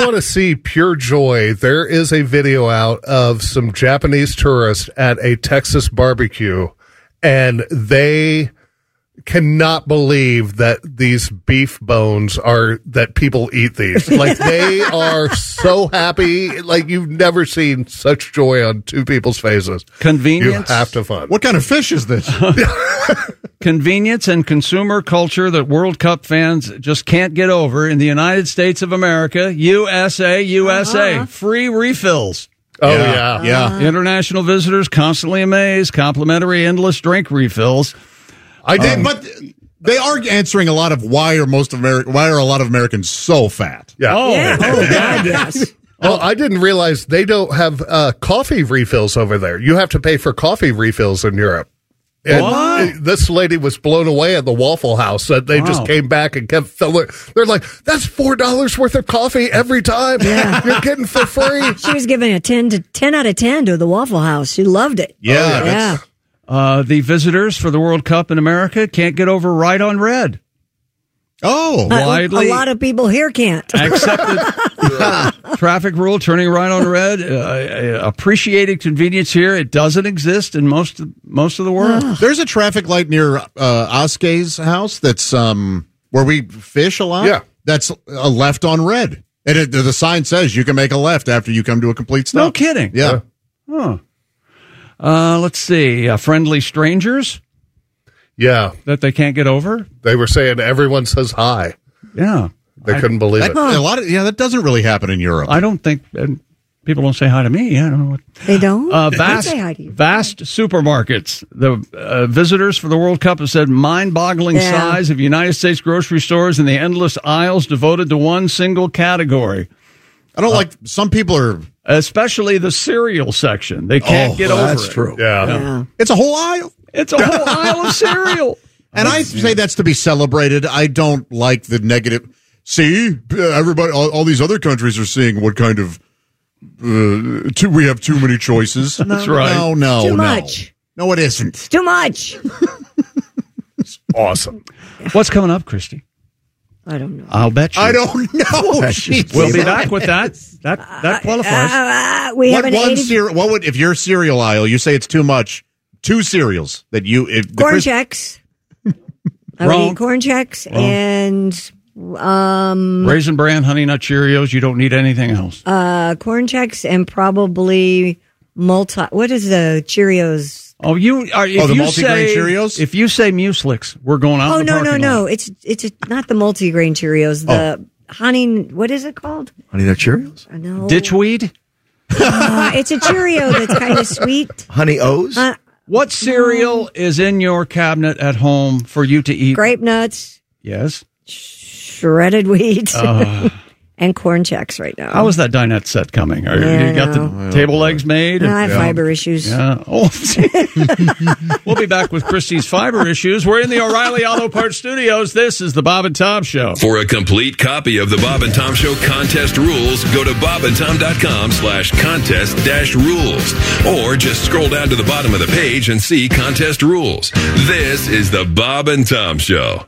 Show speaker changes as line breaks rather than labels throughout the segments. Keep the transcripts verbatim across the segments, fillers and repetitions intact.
want to see pure joy, there is a video out of some Japanese tourists at a Texas barbecue, and they cannot believe that these beef bones are, that people eat these. Like, they are so happy. Like, you've never seen such joy on two people's faces.
Convenience.
You have to fun.
What kind of fish is this?
Convenience and consumer culture that World Cup fans just can't get over. In the United States of America, U S A, U S A, uh-huh. free refills.
Oh, yeah.
Yeah. yeah.
Uh-huh. International visitors constantly amazed. Complimentary endless drink refills.
I did,
um,
but they are answering a lot of why are most American, why are a lot of Americans so fat?
Yeah.
Oh, yeah. oh God, yes.
Well, I didn't realize they don't have uh, coffee refills over there. You have to pay for coffee refills in Europe. And
what?
This lady was blown away at the Waffle House that they wow. just came back and kept filling. They're like, that's four dollars worth of coffee every time.
Yeah.
You're getting for free.
She was giving a ten to ten out of ten to the Waffle House. She loved it.
Yeah.
Oh, yeah.
Uh, the visitors for the World Cup in America can't get over right on red.
Oh,
widely
a lot of people here can't.
Accepted traffic rule, turning right on red. Uh, appreciated convenience here. It doesn't exist in most most of the world.
There's a traffic light near uh, Oskay's house that's um where we fish a lot.
Yeah,
that's a left on red, and it, the sign says you can make a left after you come to a complete stop.
No kidding.
Yeah.
Huh. Uh, let's see. Uh, friendly strangers.
Yeah.
That they can't get over.
They were saying everyone says hi.
Yeah.
They
I,
couldn't believe
that,
it.
A lot of yeah, that doesn't really happen in Europe.
I don't think uh, people don't say hi to me. I don't know what
they don't.
Uh, vast,
say hi to you.
vast supermarkets. The uh, visitors for the World Cup have said mind-boggling
yeah.
size of United States grocery stores and the endless aisles devoted to one single category.
I don't uh, like. Some people are.
Especially the cereal section. They can't
oh,
get over
that's
it.
True.
Yeah.
yeah.
It's a whole aisle.
It's a whole aisle of cereal.
And I say that's to be celebrated. I don't like the negative. See, everybody, all, all these other countries are seeing what kind of, uh, too, we have too many choices.
That's right.
No, no,
too
no.
much.
No, it isn't.
It's too much.
It's awesome.
What's coming up, Christy?
I don't know.
I'll bet you.
I don't know.
We'll be back with that. That that qualifies.
Uh, uh, uh, we
what
have an
one
eighty
cere- What would if your cereal aisle? You say it's too much. Two cereals that you if the
corn
Chris-
checks. I would
Wrong.
eat corn checks
Wrong.
and um,
Raisin Bran, Honey Nut Cheerios. You don't need anything else.
uh, corn checks and probably multi. What is the Cheerios?
Oh, you are. If
Oh, the
you
multigrain
say,
Cheerios?
If you say Muslix, we're going out.
Oh
in the
no no
parking
no!
lot.
It's it's a, not the multigrain Cheerios. The honey. What is it called?
Honey Nut Cheerios?
Uh, No,
Ditchweed.
Uh, it's a Cheerio that's kind of sweet.
Honey O's?
Uh,
What cereal is in your cabinet at home for you to eat?
grape nuts,
Yes.
shredded wheat,
Uh,
and corn checks right now.
how is that dinette set coming? Are
Yeah,
you got the
no.
table legs made?
I have
Yeah.
fiber issues.
Yeah. Oh, we'll be back with Christy's fiber issues. We're in the O'Reilly Auto Parts Studios. This is the Bob and Tom Show.
For a complete copy of the Bob and Tom Show contest rules, go to bobandtom.com slash contest dash rules. Or just scroll down to the bottom of the page and see contest rules. This is the Bob and Tom Show.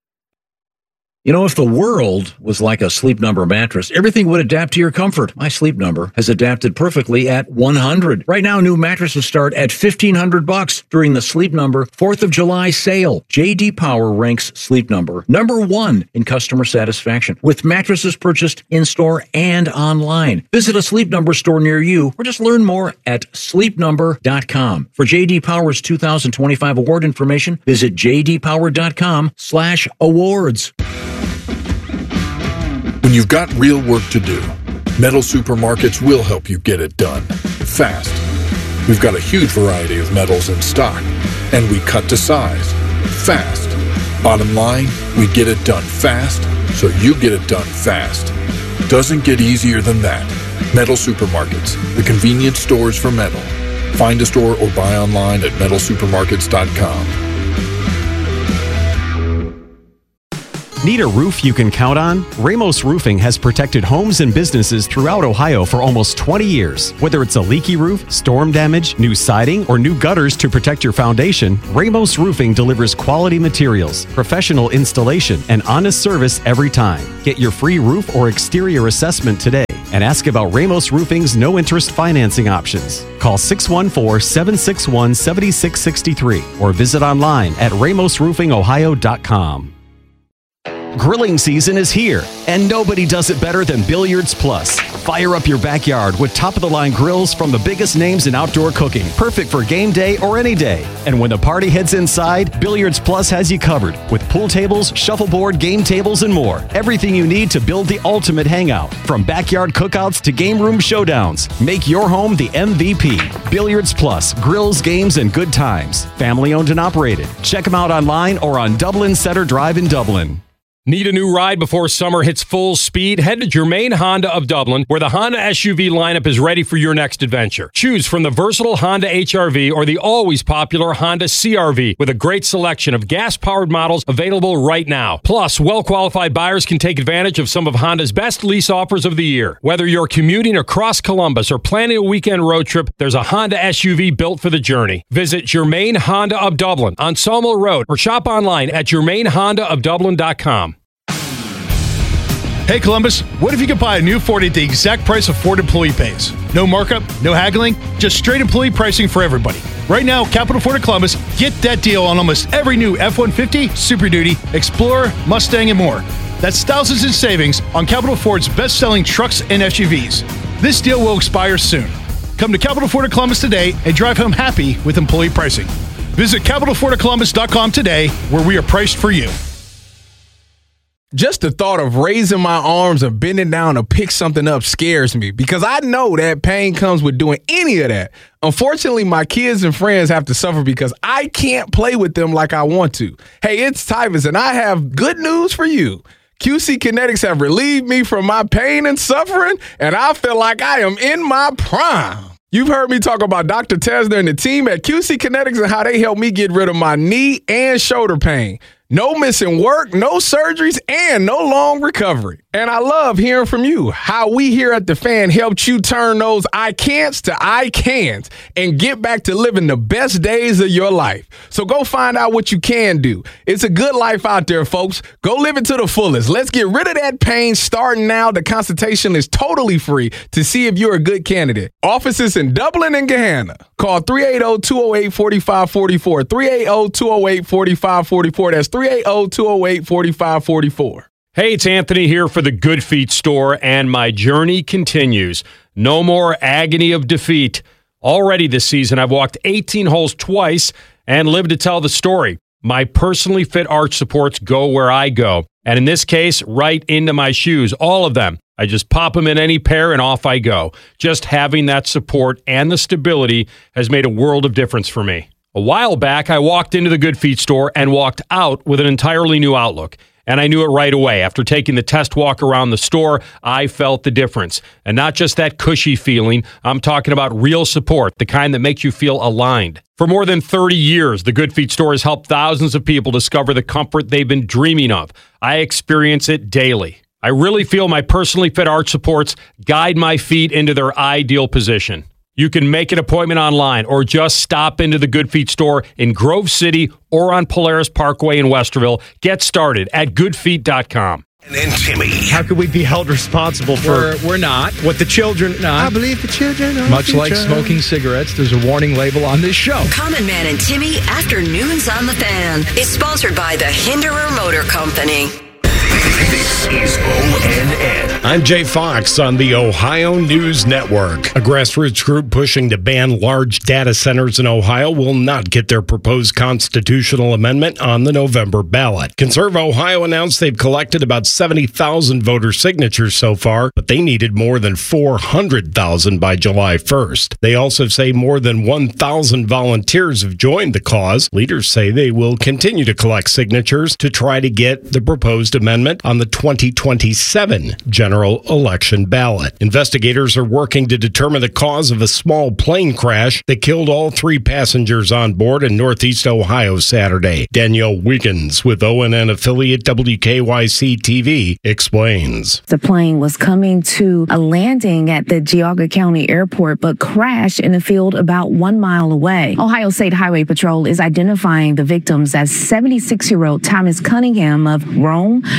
You know, if the world was like a Sleep Number mattress, everything would adapt to your comfort. My Sleep Number has adapted perfectly at one hundred. Right now, new mattresses start at fifteen hundred bucks during the Sleep Number fourth of July sale. J D Power ranks Sleep Number number one in customer satisfaction with mattresses purchased in-store and online. Visit a Sleep Number store near you or just learn more at sleep number dot com. For J D Power's two thousand twenty-five award information, visit j d power dot com slash awards.
When you've got real work to do, Metal Supermarkets will help you get it done fast. We've got a huge variety of metals in stock, and we cut to size fast. Bottom line, we get it done fast, so you get it done fast. Doesn't get easier than that. Metal Supermarkets, the convenience stores for metal. Find a store or buy online at metal supermarkets dot com.
Need a roof you can count on? Ramos Roofing has protected homes and businesses throughout Ohio for almost twenty years. Whether it's a leaky roof, storm damage, new siding, or new gutters to protect your foundation, Ramos Roofing delivers quality materials, professional installation, and honest service every time. Get your free roof or exterior assessment today and ask about Ramos Roofing's no-interest financing options. Call six one four, seven six one, seven six six three or visit online at ramos roofing ohio dot com. Grilling season is here, and nobody does it better than Billiards Plus. Fire up your backyard with top-of-the-line grills from the biggest names in outdoor cooking, perfect for game day or any day. And when the party heads inside, Billiards Plus has you covered with pool tables, shuffleboard, game tables, and more. Everything you need to build the ultimate hangout. From backyard cookouts to game room showdowns, make your home the M V P. Billiards Plus, grills, games, and good times. Family owned and operated. Check them out online or on Dublin Center Drive in Dublin.
Need a new ride before summer hits full speed? Head to Germain Honda of Dublin, where the Honda S U V lineup is ready for your next adventure. Choose from the versatile Honda H R V or the always popular Honda C R V, with a great selection of gas-powered models available right now. Plus, well-qualified buyers can take advantage of some of Honda's best lease offers of the year. Whether you're commuting across Columbus or planning a weekend road trip, there's a Honda S U V built for the journey. Visit Germain Honda of Dublin on Sawmill Road or shop online at germain honda of dublin dot com.
Hey Columbus, what if you could buy a new Ford at the exact price of Ford employee pays? No markup, no haggling, just straight employee pricing for everybody. Right now, Capital Ford of Columbus, get that deal on almost every new F one fifty, Super Duty, Explorer, Mustang, and more. That's thousands in savings on Capital Ford's best-selling trucks and S U Vs. This deal will expire soon. Come to Capital Ford of Columbus today and drive home happy with employee pricing. Visit capital ford of columbus dot com today, where we are priced for you.
Just the thought of raising my arms and bending down to pick something up scares me, because I know that pain comes with doing any of that. Unfortunately, my kids and friends have to suffer because I can't play with them like I want to. Hey, it's Tyvus, and I have good news for you. Q C Kinetics have relieved me from my pain and suffering, and I feel like I am in my prime. You've heard me talk about Doctor Tesner and the team at Q C Kinetics and how they helped me get rid of my knee and shoulder pain. No missing work, no surgeries, and no long recovery. And I love hearing from you, how we here at The Fan helped you turn those I can'ts to I can'ts and get back to living the best days of your life. So go find out what you can do. It's a good life out there, folks. Go live it to the fullest. Let's get rid of that pain starting now. The consultation is totally free to see if you're a good candidate. Offices in Dublin and Gahanna. Call three eight zero, two zero eight, four five four four, three eight zero, two zero eight, four five four four. That's three eight zero, two zero eight, four five four four.
Hey, it's Anthony here for the Good Feet store, and my journey continues. No more agony of defeat. Already this season, I've walked eighteen holes twice and lived to tell the story. My personally fit arch supports go where I go, and in this case, right into my shoes, all of them. I just pop them in any pair and off I go. Just having that support and the stability has made a world of difference for me. A while back, I walked into the Good Feet store and walked out with an entirely new outlook. And I knew it right away. After taking the test walk around the store, I felt the difference. And not just that cushy feeling, I'm talking about real support, the kind that makes you feel aligned. For more than thirty years, the Good Feet store has helped thousands of people discover the comfort they've been dreaming of. I experience it daily. I really feel my personally fit arch supports guide my feet into their ideal position. You can make an appointment online or just stop into the Good Feet store in Grove City or on Polaris Parkway in Westerville. Get started at good feet dot com.
And Timmy.
How could we be held responsible for
we're, we're not
what the children not?
I believe the children are
much
future.
Like smoking cigarettes, there's a warning label on this show.
Common Man and Timmy Afternoons on the Fan is sponsored by the Hinderer Motor Company.
This is O N N.
I'm Jay Fox on the Ohio News Network. A grassroots group pushing to ban large data centers in Ohio will not get their proposed constitutional amendment on the November ballot. Conserve Ohio announced they've collected about seventy thousand voter signatures so far, but they needed more than four hundred thousand by July first. They also say more than one thousand volunteers have joined the cause. Leaders say they will continue to collect signatures to try to get the proposed amendment on the twenty twenty-seven general election ballot. Investigators are working to determine the cause of a small plane crash that killed all three passengers on board in Northeast Ohio Saturday. Danielle Wiggins with O N N affiliate W K Y C T V explains.
The plane was coming to a landing at the Geauga County Airport but crashed in a field about one mile away. Ohio State Highway Patrol is identifying the victims as seventy-six-year-old Thomas Cunningham of Rome, seventy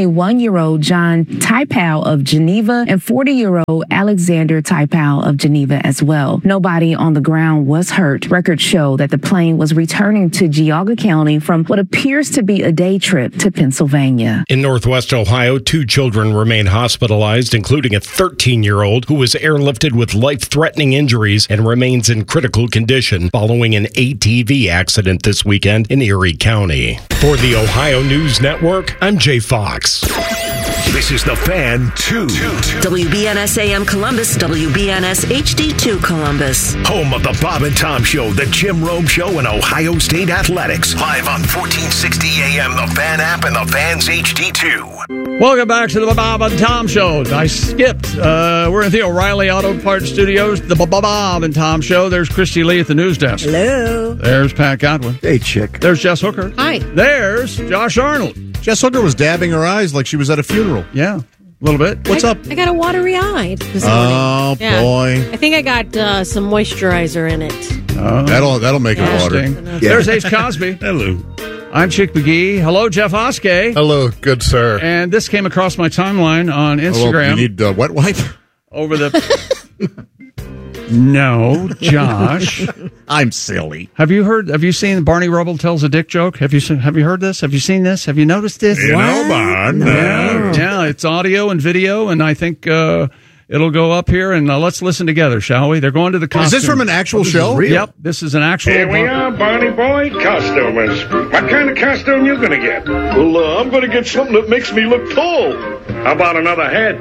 twenty-one-year-old John Typal of Geneva and forty-year-old Alexander Typal of Geneva as well. Nobody on the ground was hurt. Records show that the plane was returning to Geauga County from what appears to be a day trip to Pennsylvania.
In Northwest Ohio, two children remain hospitalized, including a thirteen-year-old who was airlifted with life-threatening injuries and remains in critical condition following an A T V accident this weekend in Erie County. For the Ohio News Network, I'm Jay Fox.
This is The Fan two.
W B N S A M Columbus, W B N S H D two Columbus.
Home of the Bob and Tom Show, the Jim Rome Show, and Ohio State Athletics. Live on fourteen sixty A M, the Fan app, and the Fan's H D two.
Welcome back to the Bob and Tom Show. I skipped. Uh, we're in the O'Reilly Auto Parts Studios, the Bob and Tom Show. There's Christy Lee at the news desk.
Hello.
There's Pat Godwin.
Hey, chick.
There's Jess Hooker.
Hi.
There's Josh Arnold.
Jess Hooker was dabbing her eyes like she was at a funeral.
Yeah, a little bit.
What's
I,
up?
I got a watery eye this morning.
Oh,
Yeah.
boy.
I think I got uh, some moisturizer in it.
Oh.
That'll that'll make
Yeah.
it water.
Interesting. There's Ace Cosby.
Hello.
I'm Chick McGee. Hello, Jeff Oskey.
Hello, good sir.
And this came across my timeline on
Oh,
Instagram.
you need uh, wet wipe?
over the. No, Josh.
I'm silly.
Have you heard? Have you seen Barney Rubble tells a dick joke? Have you seen? Have you heard this? Have you seen this? Have you noticed this?
You know, Barn.
Yeah, yeah. It's audio and video, and I think uh, it'll go up here. And uh, let's listen together, shall we? They're going to the costume.
Is this from an actual show?
Yep, this is an actual.
Here we are, Barney Boy, costumers. What kind of costume you gonna get? Well, uh, I'm gonna get something that makes me look tall. How about another head?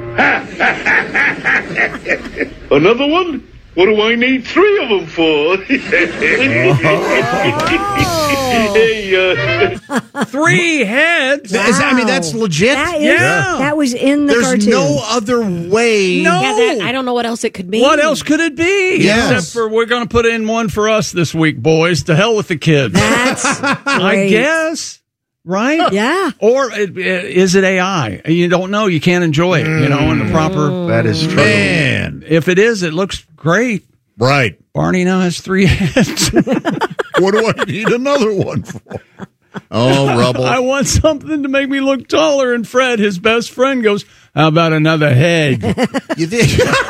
Another one? What do I need three of them for? hey, uh...
Three heads?
Wow. Is, I mean, that's legit.
That is,
Yeah.
that was in the
There's
cartoon.
no other way.
No.
Yeah, that, I don't know what else it could be.
What else could it be?
Yes.
Except for we're going to put in one for us this week, boys. To hell with the kids.
That's
I
great.
guess. Right?
Yeah.
Or it, is it A I? You don't know. You can't enjoy it, you know, in the proper.
That is true.
Man.
If it is, it looks great.
Right.
Barney now has three heads.
What do I need another one for? Oh, Rubble.
I want something to make me look taller. And Fred, his best friend, goes, how about another head?
You think?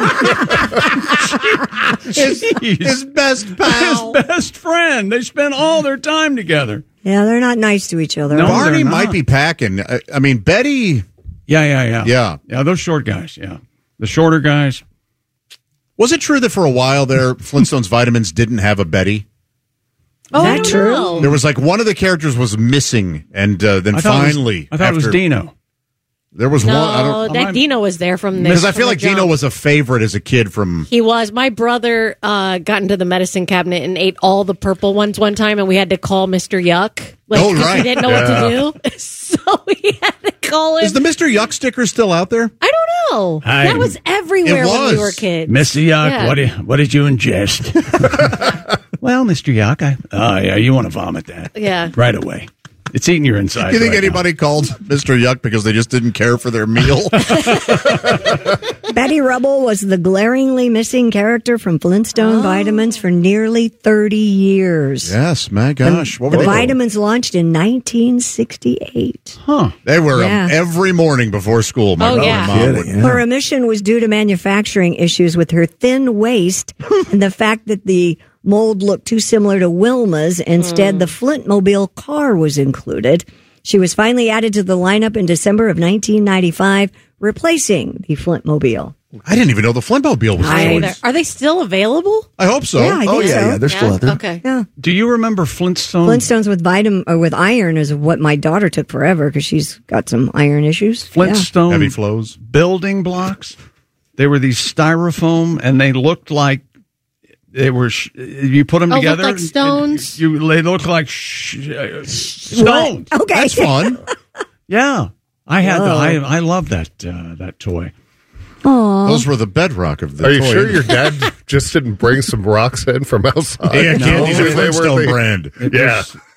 his, his best pal.
His best friend. They spend all their time together.
Yeah, they're not nice to each other.
No.
Barney
they're
might
not.
be packing. I, I mean, Betty.
Yeah, yeah, yeah.
Yeah.
Yeah, those short guys. Yeah. The shorter guys.
Was it true that for a while there, Flintstones Vitamins didn't have a Betty?
Oh,
Is
I
that
don't
true?
know.
There was like one of the characters was missing, and uh, then
I thought it was-
finally,
I thought it was
after-
Dino.
There was
No,
one. I don't
that Dino was there from the
because I
from
feel
the
like Dino
jump.
was a favorite as a kid from.
He was. My brother uh, got into the medicine cabinet and ate all the purple ones one time, and we had to call Mister Yuck. Like,
Oh,
'cause
right.
he didn't know
Yeah.
what to do. So we had to call him.
Is the Mister Yuck sticker still out there?
I don't know.
Hi.
That was everywhere
It
when we
was.
were kids.
Mister Yuck,
Yeah.
what, did, what did you ingest? Well, Mister Yuck, I, oh, yeah, you want to vomit that.
Yeah.
Right away. It's eating your inside.
You think
right
anybody called Mister Yuck because they just didn't care for their meal?
Betty Rubble was the glaringly missing character from Flintstone
Oh.
Vitamins for nearly thirty years.
Yes, my gosh. What
The
were they?
Vitamins launched in nineteen sixty-eight.
Huh.
They were um,
Yeah.
every morning before school. My
Oh,
brother
yeah.
and mom
Kidding,
would.
yeah.
Her omission was due to manufacturing issues with her thin waist and the fact that the mold looked too similar to Wilma's. Instead, the Flintmobile car was included. She was finally added to the lineup in December of nineteen ninety-five, replacing the Flintmobile.
I didn't even know the Flintmobile was
I
still.
either. Are they still available?
I hope so.
Yeah, I
Oh,
think
yeah,
so.
yeah. They're still out there.
Okay.
Yeah.
Do you remember Flintstone?
Flintstones with vitamin or with iron is what my daughter took forever because she's got some iron issues.
Flintstone
Heavy flows.
building blocks. They were these styrofoam, and they looked like they were. Sh- you put them
Oh, looked
together,
like stones?
You, they look like sh- uh, stones.
What? Okay.
That's fun.
Yeah, I had. The,
Whoa.
I I love that uh, that toy.
Aw.
Those were the bedrock of the
Are you
toy.
sure your dad just didn't bring some rocks in from outside?
Yeah,
No.
candy's a
They were
Flintstone
the-
brand.
Yeah.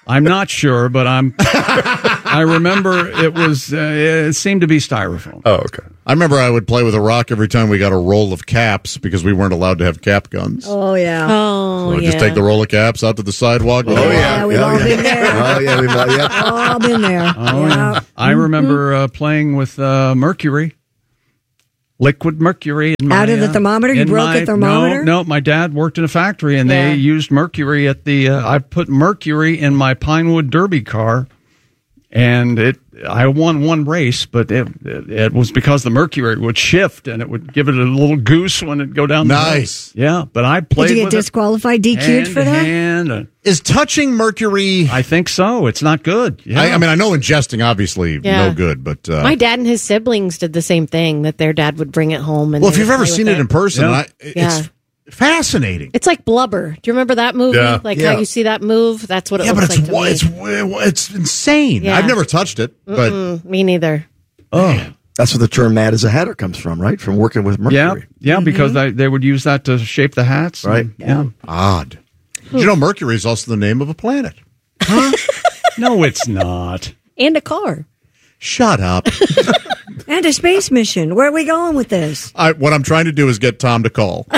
I'm not sure, but I'm. I remember it was. Uh, it seemed to be styrofoam.
Oh, okay.
I remember I would play with a rock every time we got a roll of caps because we weren't allowed to have cap guns.
Oh, yeah.
Oh,
So I'd
yeah.
just take the roll of caps out to the sidewalk.
Oh,
go,
yeah.
we've
Yeah,
all
yeah.
been there.
Oh, yeah, we've all, yeah.
All been there.
Oh,
yeah.
yeah. I remember uh, playing with uh, mercury, liquid mercury. In my,
Out of the
uh,
thermometer? You
in
broke
my-
a thermometer?
No, no, my dad worked in a factory, and
Yeah.
they used mercury at the. Uh, I put mercury in my Pinewood Derby car, and it. I won one race, but it, it it was because the mercury would shift, and it would give it a little goose when it go down.
Nice.
The hill. Yeah, but I played.
Did you get
with it
disqualified, D Q'd
hand
for
to
that?
hand, uh,
Is touching mercury?
I think so. It's not good. Yeah.
I, I mean, I know ingesting obviously
Yeah.
no good, but uh,
My dad and his siblings did the same thing. That their dad would bring it home. And
well,
they
if you've
would
ever
play
seen
with
it in person,
Yeah.
I, it's
Yeah.
fascinating.
It's like Blubber. Do you remember that movie?
Yeah.
Like
Yeah.
how you see that move? That's what it
Yeah, but
looks
it's
like to
wa-
me.
it's wa- it's insane.
Yeah.
I've never touched it, but
Mm, me neither.
Oh, that's where the term "mad as a hatter" comes from, right? From working with mercury.
Yeah, yeah, because they, they would use that to shape the hats.
Right.
and- yeah.
odd. Did you know Mercury is also the name of a planet?
No, it's not.
And a car.
Shut up.
And a space mission. Where are we going with this?
I, what I'm trying to do is get Tom to call.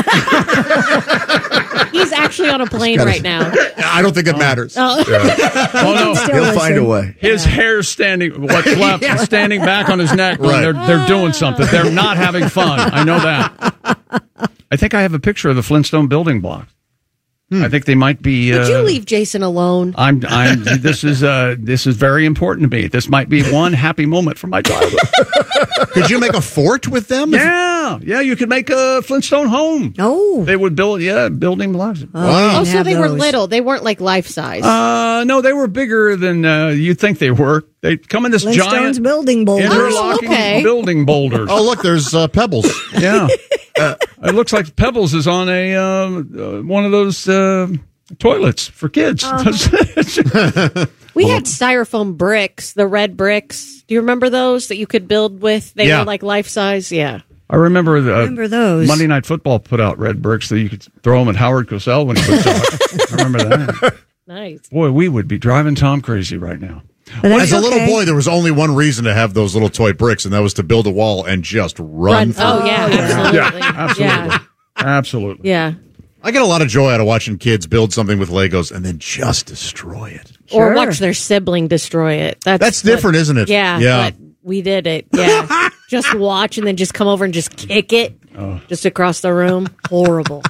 He's actually on a plane
gotta-
right now.
I don't think it matters.
Oh.
Oh no,
Still
He'll find a
listen.
way.
his hair's standing. What's left is standing back on his neck. When
Right.
they're they're doing something. They're not having fun. I know that. I think I have a picture of the Flintstone building blocks. I think they might be.
Would
uh,
you leave Jason alone?
I'm. I'm. This is. Uh. This is very important to me. This might be one happy moment from my childhood.
Could you make a fort with them?
Yeah. Yeah. You could make a Flintstone home.
Oh.
They would build. Yeah, building blocks.
Wow.
Oh, so
have
they were
those.
little. They weren't like life size.
Uh, no, they were bigger than uh, you'd think they were. They come in this
Flintstones
giant
building boulder.
interlocking
Oh, okay.
building boulders.
Oh, look, there's uh, pebbles.
Yeah, it looks like Pebbles is on a uh, uh, one of those uh, toilets for kids.
we had styrofoam bricks, the red bricks. Do you remember those that you could build with? They
Yeah.
were like life size. Yeah.
I remember the uh,
Remember those.
Monday Night Football put out red bricks that you could throw them at Howard Cosell when he was talking. I remember that.
Nice.
Boy, we would be driving Tom crazy right now.
But that's
As a little
okay.
boy, there was only one reason to have those little toy bricks, and that was to build a wall and just run,
Run.
through.
Oh, yeah. Absolutely.
Absolutely,
Yeah.
absolutely.
Yeah.
I get a lot of joy out of watching kids build something with Legos and then just destroy it.
Or
Sure.
watch their sibling destroy it. That's,
That's
what-
different, isn't it?
Yeah.
Yeah.
But we did it. Yeah. Just watch and then just come over and just kick it just across the room. Horrible.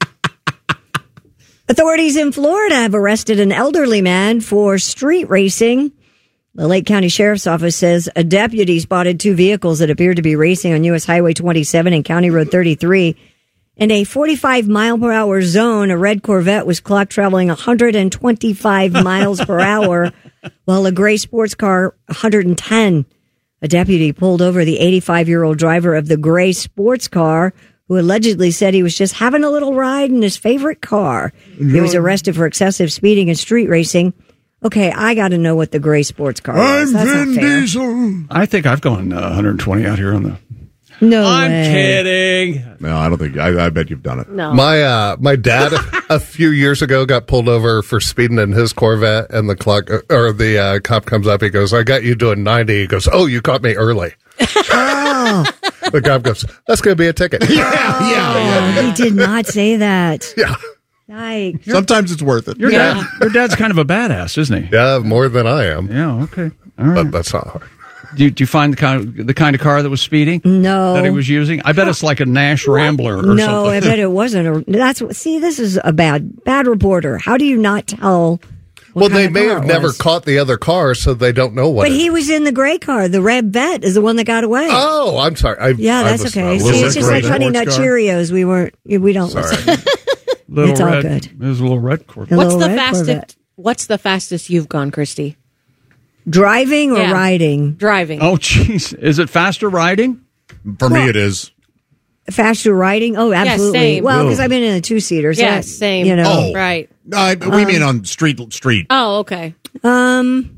Authorities in Florida have arrested an elderly man for street racing. The Lake County Sheriff's Office says a deputy spotted two vehicles that appeared to be racing on U S Highway twenty-seven and County Road thirty-three. In a forty-five mile per hour zone, a red Corvette was clocked traveling one hundred twenty-five miles per hour, while a gray sports car one hundred ten. A deputy pulled over the eighty-five-year-old driver of the gray sports car, who allegedly said he was just having a little ride in his favorite car. He was arrested for excessive speeding and street racing. Okay, I got to know what the gray sports car was. That's not fair.
I think I've gone uh, one hundred twenty out here on the.
No
I'm
way.
kidding.
No, I don't think. I, I bet you've done it.
No.
My uh, my dad a few years ago got pulled over for speeding in his Corvette, and the clock or the uh, cop comes up. He goes, "I got you doing ninety." He goes, "Oh, you caught me early."
Oh,
The cop goes, "That's going to be a ticket."
Yeah, yeah, yeah.
he did not say that.
Yeah,
Yikes.
Sometimes it's worth it.
Your
Yeah.
dad, your dad's kind of a badass, isn't he?
yeah, more than I am,
Yeah. Okay. All right.
but that's not hard.
Do you, do you find the kind of the kind of car that was speeding
No.
that he was using? I bet it's like a Nash Rambler or
No,
something.
I bet it wasn't. A, that's what. See, this is a bad, bad reporter. How do you not tell? what
Well,
kind
they
of
may
car
have
it
never
was?
caught the other car, so they don't know what.
But
it
he was in the gray car. The red vet is the one that got away.
Oh, I'm sorry. I,
yeah,
I
that's
was
okay.
not
See, it's
listening.
just like Honey Nut Cheerios. We weren't. We don't
Sorry.
listen.
Little
It's all
red,
good.
It was a little red Corvette.
A
What's
little
the
red
fastest?
Corvette.
What's the fastest you've gone, Christy?
Driving or
Yeah.
riding?
Driving.
Oh, jeez. Is it faster riding?
For me, it is.
Faster riding? Oh, absolutely.
same.
Well, because
Whoa.
I've been in a two seater. So
Yeah,
that,
same.
You know.
Oh.
Right.
No, I, we mean on street street.
Oh, okay.
Um.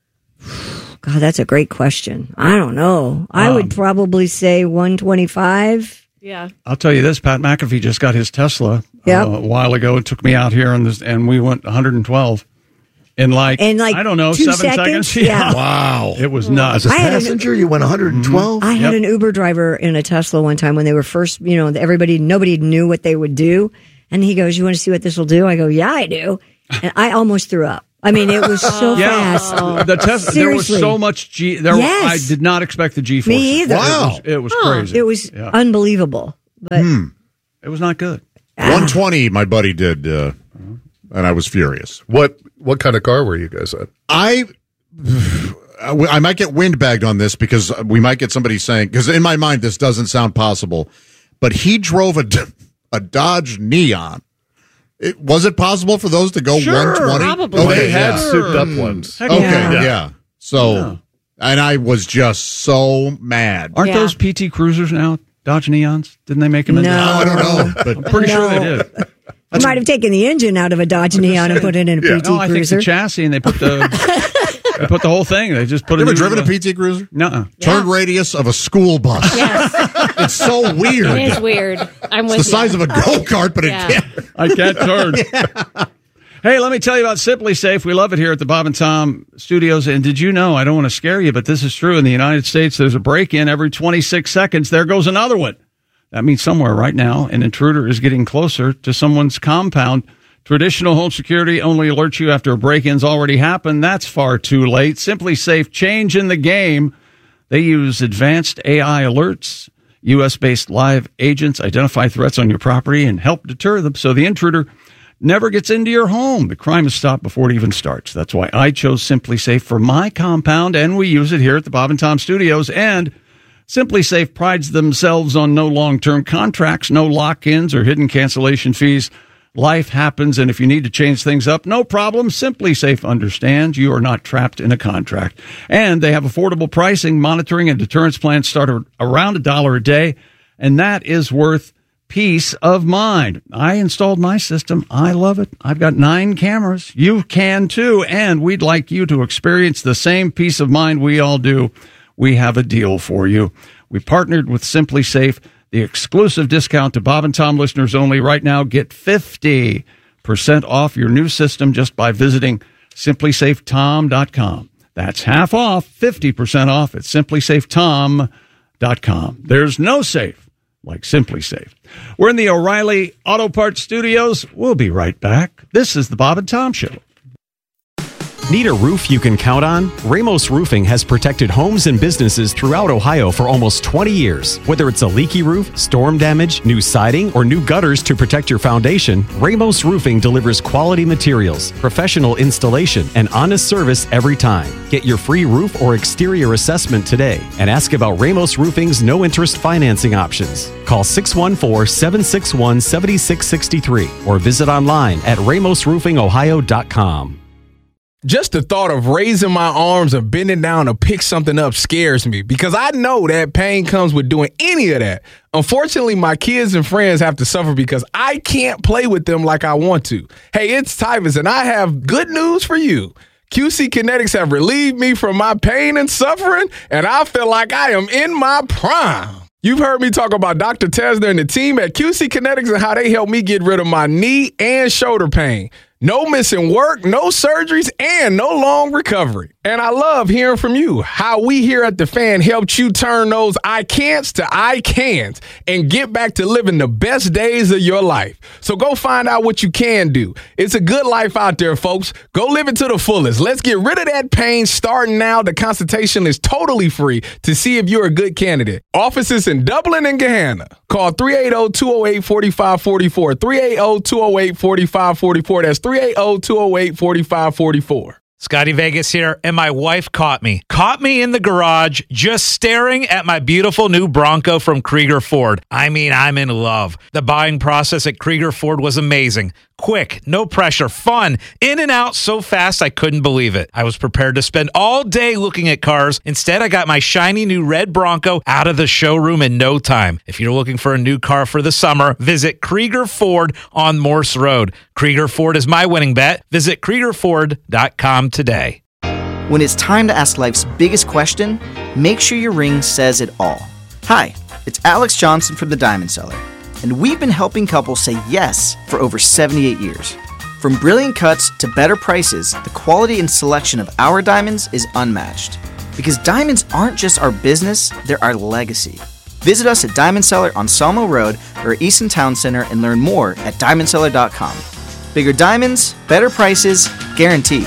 God, that's a great question. I don't know. I
Um,
would probably say one twenty-five.
Yeah.
I'll tell you this: Pat McAfee just got his Tesla
Yep.
uh, a while ago. It took me out here, and this, and we went one hundred twelve. In like,
In like
I don't know,
two
seven
seconds?
seconds?
Yeah.
Wow.
It was nuts.
As a
I had an-
passenger, you went one hundred twelve?
I had
Yep.
an Uber driver in a Tesla one time when they were first, you know, everybody, nobody knew what they would do. And he goes, you want to see what this will do? I go, yeah, I do. And I almost threw up. I mean, it was so
Yeah,
fast.
the Tesla. There was
Seriously.
so much G. There,
Yes.
were, I did not expect the G force.
Me either.
Wow.
It was, it was
Huh.
crazy.
It was
Yeah.
unbelievable. But
Hmm.
It was not good.
one twenty, my buddy did, uh, and I was furious.
What what kind of car were you guys in?
I I might get windbagged on this because we might get somebody saying, because in my mind this doesn't sound possible, but he drove a, a Dodge Neon. It, was it possible for those to go
Sure,
one twenty?
probably.
Okay,
They had
yeah.
souped up ones.
Heck
Okay,
yeah.
yeah. So,
Yeah.
and I was just so mad.
Aren't
Yeah.
those P T Cruisers now Dodge Neons? Didn't they make them? into
No.
I don't know, but
I'm pretty sure they
No.
did.
I might have taken the engine out of a Dodge Neon and put it in a P T
No, I think
Cruiser.
the chassis and they put the they put the whole thing. They just put
you
it.
ever
in
driven
the,
a P T Cruiser?
No.
Turn radius of a school bus. It's so weird.
It is weird. I'm
It's
with
the size
you.
of a go-kart, but
Yeah.
it can't.
I can't turn. Hey, let me tell you about Simply Safe. We love it here at the Bob and Tom Studios. And did you know, I don't want to scare you, but this is true. In the United States, there's a break-in every twenty-six seconds. There goes another one. That means somewhere right now, an intruder is getting closer to someone's compound. Traditional home security only alerts you after a break-in's already happened. That's far too late. Simply Safe, change in the game. They use advanced A I alerts. U S-based live agents identify threats on your property and help deter them so the intruder never gets into your home. The crime is stopped before it even starts. That's why I chose Simply Safe for my compound, and we use it here at the Bob and Tom Studios. And Simply Safe prides themselves on no long-term contracts, no lock-ins or hidden cancellation fees. Life happens, and if you need to change things up, no problem. Simply Safe understands you are not trapped in a contract. And they have affordable pricing, monitoring, and deterrence plans start around a dollar a day, and that is worth peace of mind. I installed my system. I love it. I've got nine cameras. You can too, and we'd like you to experience the same peace of mind we all do. We have a deal for you. We partnered with Simply Safe. The exclusive discount to Bob and Tom listeners only right now. Get fifty percent off your new system just by visiting simply safe tom dot com. That's half off, fifty percent off at simply safe tom dot com. There's no safe like Simply Safe. We're in the O'Reilly Auto Parts Studios. We'll be right back. This is the Bob and Tom Show.
Need a roof you can count on? Ramos Roofing has protected homes and businesses throughout Ohio for almost twenty years. Whether it's a leaky roof, storm damage, new siding, or new gutters to protect your foundation, Ramos Roofing delivers quality materials, professional installation, and honest service every time. Get your free roof or exterior assessment today and ask about Ramos Roofing's no-interest financing options. Call six one four, seven six one, seven six six three or visit online at ramos roofing ohio dot com.
Just the thought of raising my arms and bending down to pick something up scares me because I know that pain comes with doing any of that. Unfortunately, my kids and friends have to suffer because I can't play with them like I want to. Hey, it's Tyvus, and I have good news for you. Q C Kinetics have relieved me from my pain and suffering, and I feel like I am in my prime. You've heard me talk about Doctor Tesner and the team at Q C Kinetics and how they helped me get rid of my knee and shoulder pain. No missing work, no surgeries, and no long recovery. And I love hearing from you how we here at The Fan helped you turn those I can'ts to I can'ts and get back to living the best days of your life. So go find out what you can do. It's a good life out there, folks. Go live it to the fullest. Let's get rid of that pain starting now. The consultation is totally free to see if you're a good candidate. Offices in Dublin and Gahanna. Call three eight zero, two zero eight, four five four four. three eight zero, two zero eight, four five four four. That's three eight zero, two zero eight, four five four four.
Scotty Vegas here, and my wife caught me. Caught me in the garage just staring at my beautiful new Bronco from Krieger Ford. I mean, I'm in love. The buying process at Krieger Ford was amazing. Quick, no pressure, fun, in and out so fast I couldn't believe it. I was prepared to spend all day looking at cars. Instead, I got my shiny new red Bronco out of the showroom in no time. If you're looking for a new car for the summer, visit Krieger Ford on Morse Road. Krieger Ford is my winning bet. Visit Krieger Ford dot com today.
When it's time to ask life's biggest question, make sure your ring says it all. Hi, it's Alex Johnson from The Diamond Seller, and we've been helping couples say yes for over seventy-eight years. From brilliant cuts to better prices, the quality and selection of our diamonds is unmatched. Because diamonds aren't just our business, they're our legacy. Visit us at Diamond Seller on Sawmill Road or Easton Town Center and learn more at diamond seller dot com. Bigger diamonds, better prices, guaranteed.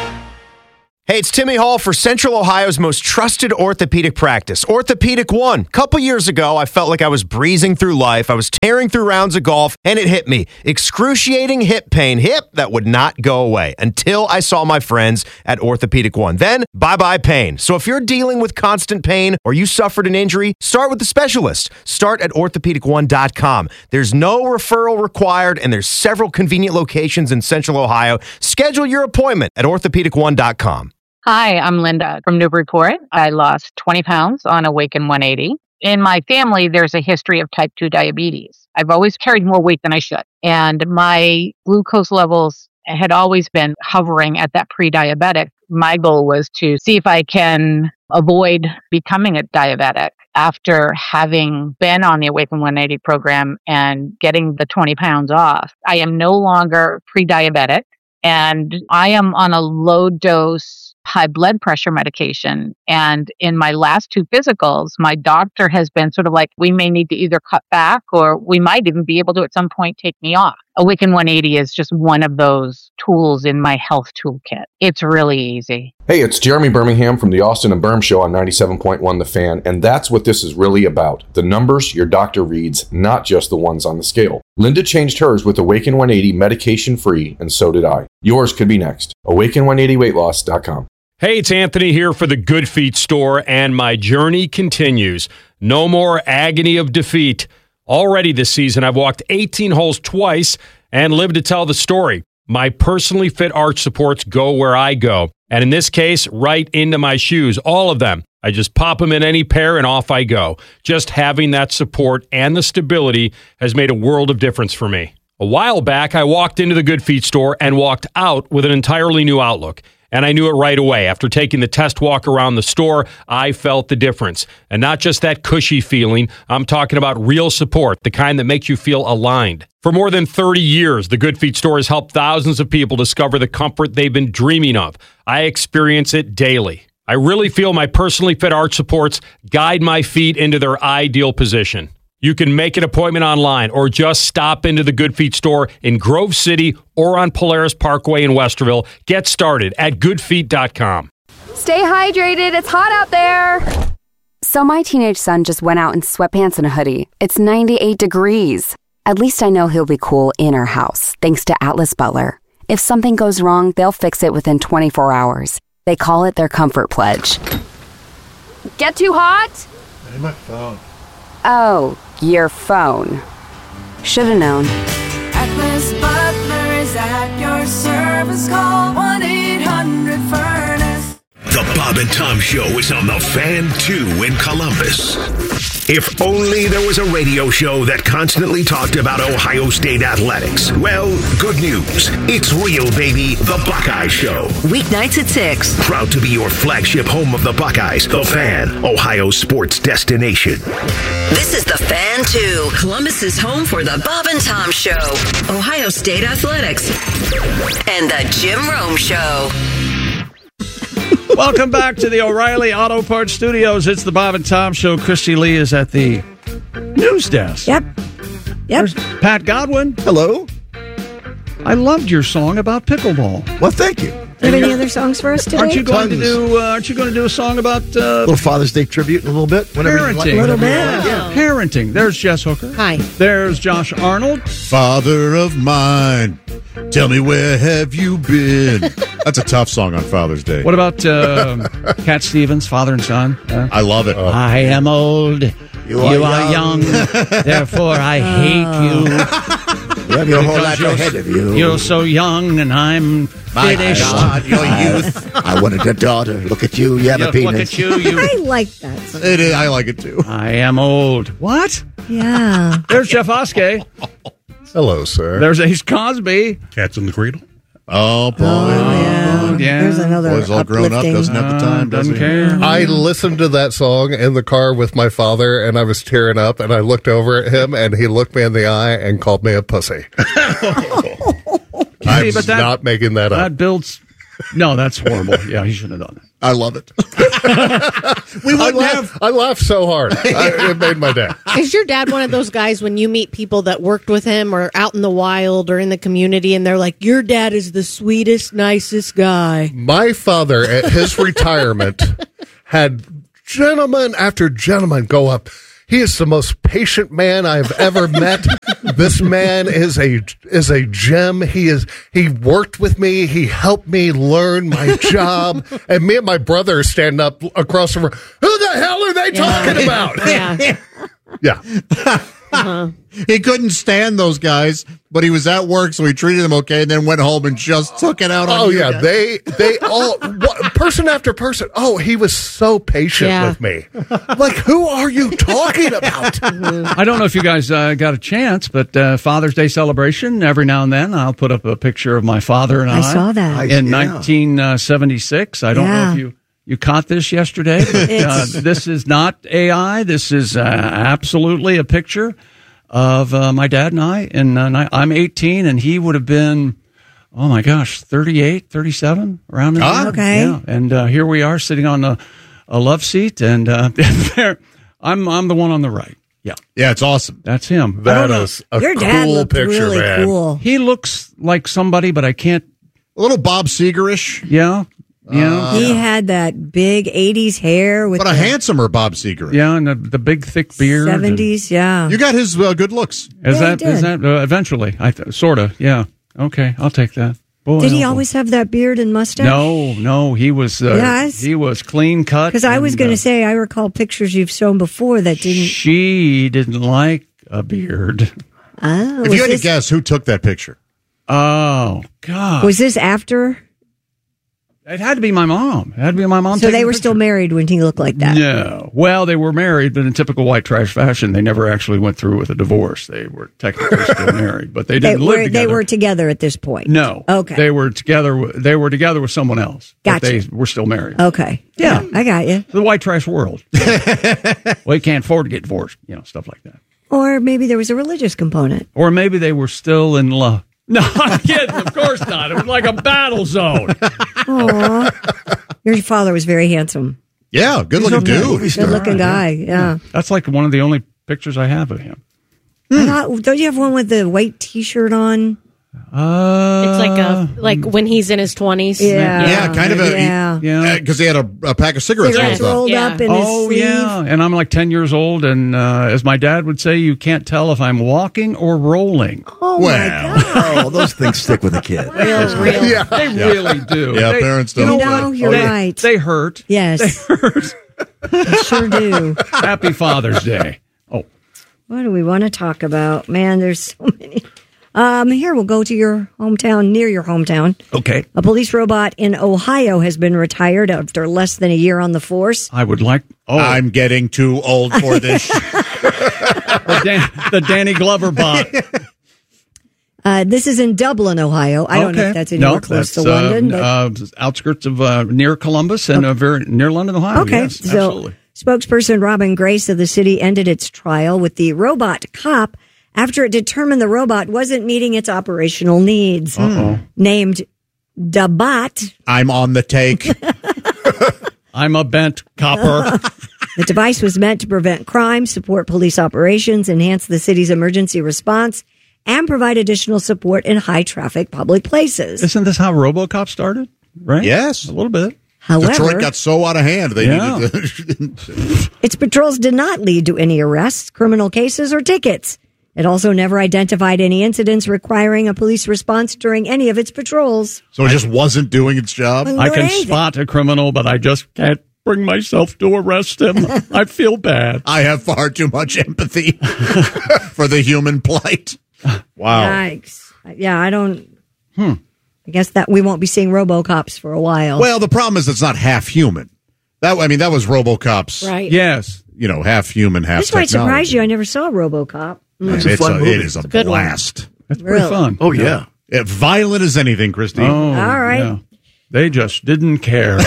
Hey, it's Timmy Hall for Central Ohio's most trusted orthopedic practice, Orthopedic One. A couple years ago, I felt like I was breezing through life. I was tearing through rounds of golf, and it hit me. Excruciating hip pain. Hip that would not go away until I saw my friends at Orthopedic One. Then, bye-bye pain. So if you're dealing with constant pain or you suffered an injury, start with the specialist. Start at orthopedic one dot com. There's no referral required, and there's several convenient locations in Central Ohio. Schedule your appointment at orthopedic one dot com.
Hi, I'm Linda from Newburyport. I lost twenty pounds on Awaken one eighty. In my family, there's a history of type two diabetes. I've always carried more weight than I should. And my glucose levels had always been hovering at that pre-diabetic. My goal was to see if I can avoid becoming a diabetic. After having been on the Awaken one eighty program and getting the twenty pounds off, I am no longer pre-diabetic. And I am on a low dose high blood pressure medication. And in my last two physicals, my doctor has been sort of like, we may need to either cut back or we might even be able to at some point take me off. Awaken one eighty is just one of those tools in my health toolkit. It's really easy.
Hey, it's Jeremy Birmingham from the Austin and Berm Show on ninety-seven point one The Fan, and that's what this is really about. The numbers your doctor reads, not just the ones on the scale. Linda changed hers with Awaken one eighty medication-free, and so did I. Yours could be next. awaken one eighty weight loss dot com.
Hey, it's Anthony here for the Good Feet store, and my journey continues. No more agony of defeat. Already this season, I've walked eighteen holes twice and lived to tell the story. My personally fit arch supports go where I go, and in this case, right into my shoes, all of them. I just pop them in any pair and off I go. Just having that support and the stability has made a world of difference for me. A while back, I walked into the Good Feet store and walked out with an entirely new outlook. And I knew it right away. After taking the test walk around the store, I felt the difference. And not just that cushy feeling, I'm talking about real support, the kind that makes you feel aligned. For more than thirty years, the Good Feet store has helped thousands of people discover the comfort they've been dreaming of. I experience it daily. I really feel my personally fit arch supports guide my feet into their ideal position. You can make an appointment online or just stop into the Good Feet store in Grove City or on Polaris Parkway in Westerville. Get started at good feet dot com.
Stay hydrated. It's hot out there. So my teenage son just went out in sweatpants and a hoodie. It's ninety-eight degrees. At least I know he'll be cool in our house, thanks to Atlas Butler. If something goes wrong, they'll fix it within twenty-four hours. They call it their Comfort Pledge. Get too hot?
Hey, my phone.
Oh, your phone. Should've known.
Atlas Butler is at your service. Call one eight hundred furnace.
The Bob and Tom Show is on the Fan two in Columbus. If only there was a radio show that constantly talked about Ohio State athletics. Well, good news. It's real, baby. The Buckeye Show.
Weeknights at six.
Proud to be your flagship home of the Buckeyes. The Fan, Ohio sports destination.
This is The Fan two, Columbus's home for the Bob and Tom Show, Ohio State athletics, and the Jim Rome Show.
Welcome back to the O'Reilly Auto Parts Studios. It's the Bob and Tom Show. Christy Lee is at the news desk.
Yep. Yep.
There's Pat Godwin.
Hello.
I loved your song about pickleball.
Well, thank you.
Do you have any other songs for us today?
Aren't you going
Tons.
to do? Uh, aren't you going to do a song about uh,
A little Father's Day tribute in a little bit. Whenever you like.
parenting?
Little bit.
Yeah. Parenting. There's Jess Hooker.
Hi.
There's Josh Arnold.
Father of mine, tell me where have you been? That's a tough song on Father's Day.
What about uh, Cat Stevens, father and son? Uh,
I love it.
I am old. You,
You are
are young. Therefore, I hate you.
You have your whole life
Because
ahead of you.
You're so young, and I'm
My
finished.
God, your youth. I wanted a daughter. Look at you. You have
Yeah,
a penis.
look at you. You.
I like that song.
It is, I like it too.
I am old. What?
Yeah.
There's Jeff Oskey.
Hello, sir.
There's Ace Cosby.
Cats in the Cradle.
Oh, boy.
Oh, yeah.
Yeah.
There's another
Boy's all grown up,
uplifting-
doesn't have the time,
Uh,
doesn't
doesn't
he?
care.
I listened to that song in the car with my father, and I was tearing up, and I looked over at him, and he looked me in the eye and called me a pussy. I'm
See, but that-
not making that up.
That builds. No, that's horrible. Yeah, he shouldn't have done that.
I love it.
we I laughed, I laughed so hard. I, it made my day.
Is your dad one of those guys when you meet people that worked with him or out in the wild or in the community and they're like, your dad is the sweetest, nicest guy?
My father, at his retirement, had gentleman after gentleman go up. He is the most patient man I've ever met. This man is a is a gem. He is he worked with me. He helped me learn my job. And me and my brother are standing up across the room. Who the hell are they
Yeah.
talking about?
Yeah.
Yeah.
Uh-huh.
He couldn't stand those guys, but he was at work, so he treated them okay, and then went home and just took it out on
Oh
you
yeah,
guys.
they they all what, person after person. Oh, he was so patient
Yeah.
with me. Like, who are you talking about?
I don't know if you guys uh, got a chance, but uh, Father's Day celebration, every now and then I'll put up a picture of my father and I.
I saw that.
In
Yeah.
nineteen seventy-six. I don't know
Yeah.
if you, you caught this yesterday, but uh,
It's-
this is not A I. This is uh, absolutely a picture of uh, my dad and I. And uh, ni- I'm eighteen, and he would have been, oh my gosh, thirty-eight, thirty-seven, around there.
Ah. Okay.
Yeah. And uh, here we are sitting on a, a love seat, and uh, there, I'm, I'm the one on the right. Yeah.
Yeah, it's awesome.
That's him.
That
I don't know.
is a Your dad cool looked picture, really man.
cool.
He looks like somebody, but I can't.
A little Bob Seger-ish.
Yeah. Yeah.
He had that big eighties hair with
But a
the
handsomer Bob Seger.
Yeah, and the, the big thick beard. and-
seventies. Yeah.
You got his uh, good looks.
Is
Yeah,
that
he
is
did.
that uh, eventually? I th- sort of. Yeah. Okay, I'll take that. Boy,
Did he
oh, boy.
always have that beard and mustache?
No, no. He was. Uh,
Yes.
He was clean cut.
Because I was
and,
going to
uh,
say, I recall pictures you've shown before that didn't.
she didn't like a beard.
Oh,
If
was
you had
this,
to guess who took that picture,
Oh God!
was this after?
It had to be my mom. It had to be my mom.
So
taking
they
the
were
picture.
still married when he looked like that.
No. Well, they were married, but in typical white trash fashion, they never actually went through with a divorce. They were technically still married, but they
They
didn't
were,
live together.
they were together at this point.
No.
Okay.
They were together. They were together with someone else. But
Gotcha.
they were still married.
Okay.
Yeah.
I got you.
The white trash world. Well, you can't afford to get divorced. You know, stuff like that.
Or maybe there was a religious component.
Or maybe they were still in love. No, I'm kidding. Of course not. It was like a battle zone.
Aw. Your father was very handsome.
yeah, good looking dude.
Good looking guy. Yeah.
That's like one of the only pictures I have of him.
I thought, don't you have one with the white T-shirt on?
Uh,
It's like a like when he's in his twenties.
Yeah.
Yeah, kind of a
Yeah.
Yeah.
because he had a, a pack of cigarettes
Cigarettes
rolled up.
rolled
Yeah.
up in
Oh,
his sleeve.
yeah. And I'm like ten years old. And uh, as my dad would say, you can't tell if I'm walking or rolling.
Oh,
Well.
my God.
Oh, those things stick with a kid.
Real, real.
Yeah.
They really do.
Yeah,
They-
parents
you
don't.
know
No,
what?
you're
They-
right.
They hurt.
Yes.
They hurt.
I sure do.
Happy Father's Day. Oh,
What do we want to talk about? Man, there's so many. Um, here, we'll go to your hometown, near your hometown.
okay.
A police robot in Ohio has been retired after less than a year on the force.
I would like. Oh,
I'm getting too old for this.
the, Dan, the Danny Glover bot.
Uh, this is in Dublin, Ohio. I don't know if that's anywhere
no,
close
that's,
to London.
Uh,
but-
uh, outskirts of uh, near Columbus and uh, very near London, Ohio.
Okay,
Yes,
so
absolutely.
spokesperson Robin Grace of the city ended its trial with the robot cop after it determined the robot wasn't meeting its operational needs.
Uh-oh.
Named Dabot,
I'm on the take.
I'm a bent copper.
the device was meant to prevent crime, support police operations, enhance the city's emergency response, and provide additional support in high traffic public places.
Isn't this how RoboCop started? Right?
Yes.
A little bit.
However,
Detroit got so out of hand they
Yeah.
needed to.
its patrols did not lead to any arrests, criminal cases, or tickets. It also never identified any incidents requiring a police response during any of its patrols.
So it just wasn't doing its job.
Well,
I can
anything.
spot a criminal, but I just can't bring myself to arrest him. I feel bad.
I have far too much empathy for the human plight. Wow.
Yikes. Yeah, I don't.
Hmm.
I guess that we won't be seeing RoboCops for a while.
Well, the problem is it's not half human. That I mean, that was RoboCop's.
Right.
Yes.
You know, half human, half.
This might
technology.
surprise you. I never saw RoboCop.
Man,
It's a
it's
fun
a,
movie.
it is a,
It's a good one.
blast.
That's pretty
Really?
fun.
Oh, yeah.
Yeah, violent as anything, Christine.
Oh,
All right.
yeah. They just didn't care.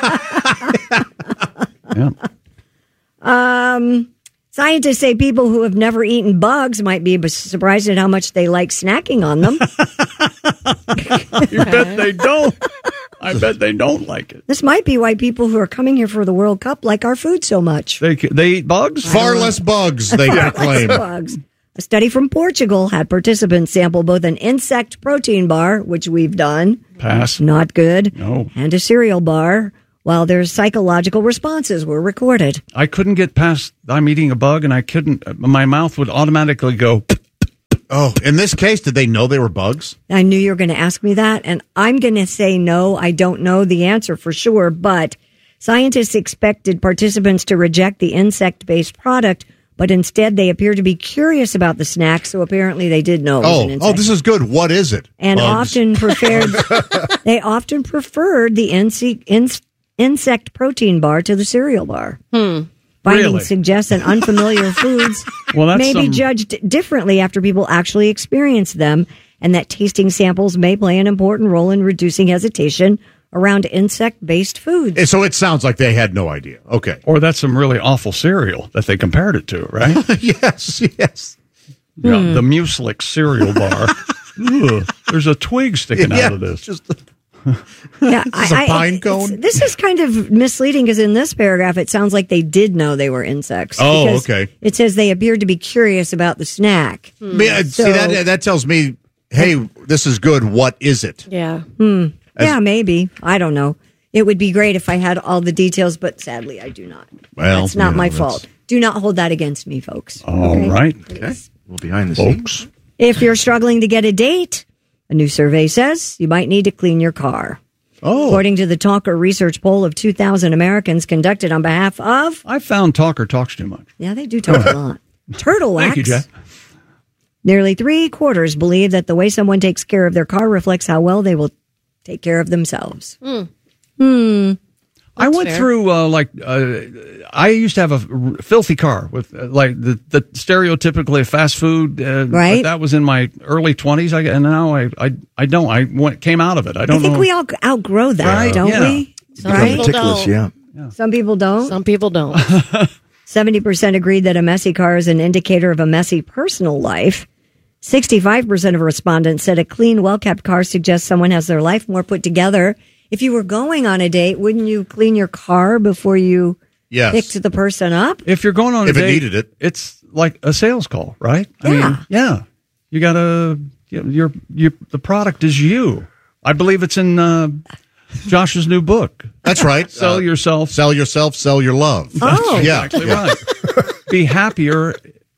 Yeah.
Um, scientists say people who have never eaten bugs might be surprised at how much they like snacking on them.
You bet they don't. I bet they don't like it.
This might be why people who are coming here for the World Cup like our food so much.
They they eat bugs?
Far less bugs, they
Far
proclaim.
less bugs. A study from Portugal had participants sample both an insect protein bar, which we've done.
Pass.
Not good.
No.
And a cereal bar, while their psychological responses were recorded.
I couldn't get past, I'm eating a bug, and I couldn't, my mouth would automatically go.
Oh, in this case, did they know they were bugs?
I knew you were going to ask me that, and I'm going to say no. I don't know the answer for sure, but scientists expected participants to reject the insect-based product, but instead they appear to be curious about the snack, so apparently they did know it was
Oh,
an insect.
oh, this is good. What is it?
And
Bugs.
often preferred, they often preferred the inse- ins- insect protein bar to the cereal bar.
Hmm.
Findings
Really?
suggest that unfamiliar foods
Well, that's
may be
some-
judged differently after people actually experience them, and that tasting samples may play an important role in reducing hesitation around insect-based foods.
Eh, So it sounds like they had no idea. Okay.
Or that's some really awful cereal that they compared it to, right?
yes, yes.
Yeah,
Hmm.
the Mueslic cereal bar. Ugh, there's a twig sticking
Yeah,
out of this.
Just
Yeah,
Is this a pine cone?
it's- This is kind of misleading because in this paragraph it sounds like they did know they were insects.
Oh,
because
okay.
It says they appeared to be curious about the snack.
Yeah,
So-
see, that, that tells me, hey, this is good. What is it?
Yeah.
Hmm.
As-
Yeah, maybe. I don't know. It would be great if I had all the details, but sadly I do not.
Well,
That's not
you know,
my
that's-
fault. Do not hold that against me, folks.
All
Okay?
right.
Okay. Well, behind the
Folks.
scenes.
If you're struggling to get a date, a new survey says you might need to clean your car.
Oh.
According to the Talker research poll of two thousand Americans conducted on behalf of,
I found Talker talks too much.
yeah, they do talk a lot. Turtle wax.
Thank you, Jeff.
Nearly three quarters believe that the way someone takes care of their car reflects how well they will take care of themselves.
Hmm.
Hmm.
I went
fair.
through uh, like uh, I used to have a r- filthy car with uh, like the, the stereotypically fast food. Uh,
Right.
but that was in my early twenties, I, and now I, I I don't. I went came out of it. I
I
don't
think
know.
we all outgrow that,
Right,
don't
yeah.
we?
Some
Right?
people
Meticulous,
don't.
yeah.
Some people don't.
Some people don't.
seventy percent agreed that a messy car is an indicator of a messy personal life. sixty-five percent of respondents said a clean, well-kept car suggests someone has their life more put together. If you were going on a date, wouldn't you clean your car before you
Yes.
picked the person up?
If you're going on a
If it
date,
needed it.
it's like a sales call, right? I
Yeah.
mean, yeah. You got to you know, you're you the product is you. I believe it's in uh, Josh's new book.
That's right.
Sell
Uh,
yourself.
Sell yourself, sell your love.
Oh.
yeah.
Exactly
yeah.
right. Be happier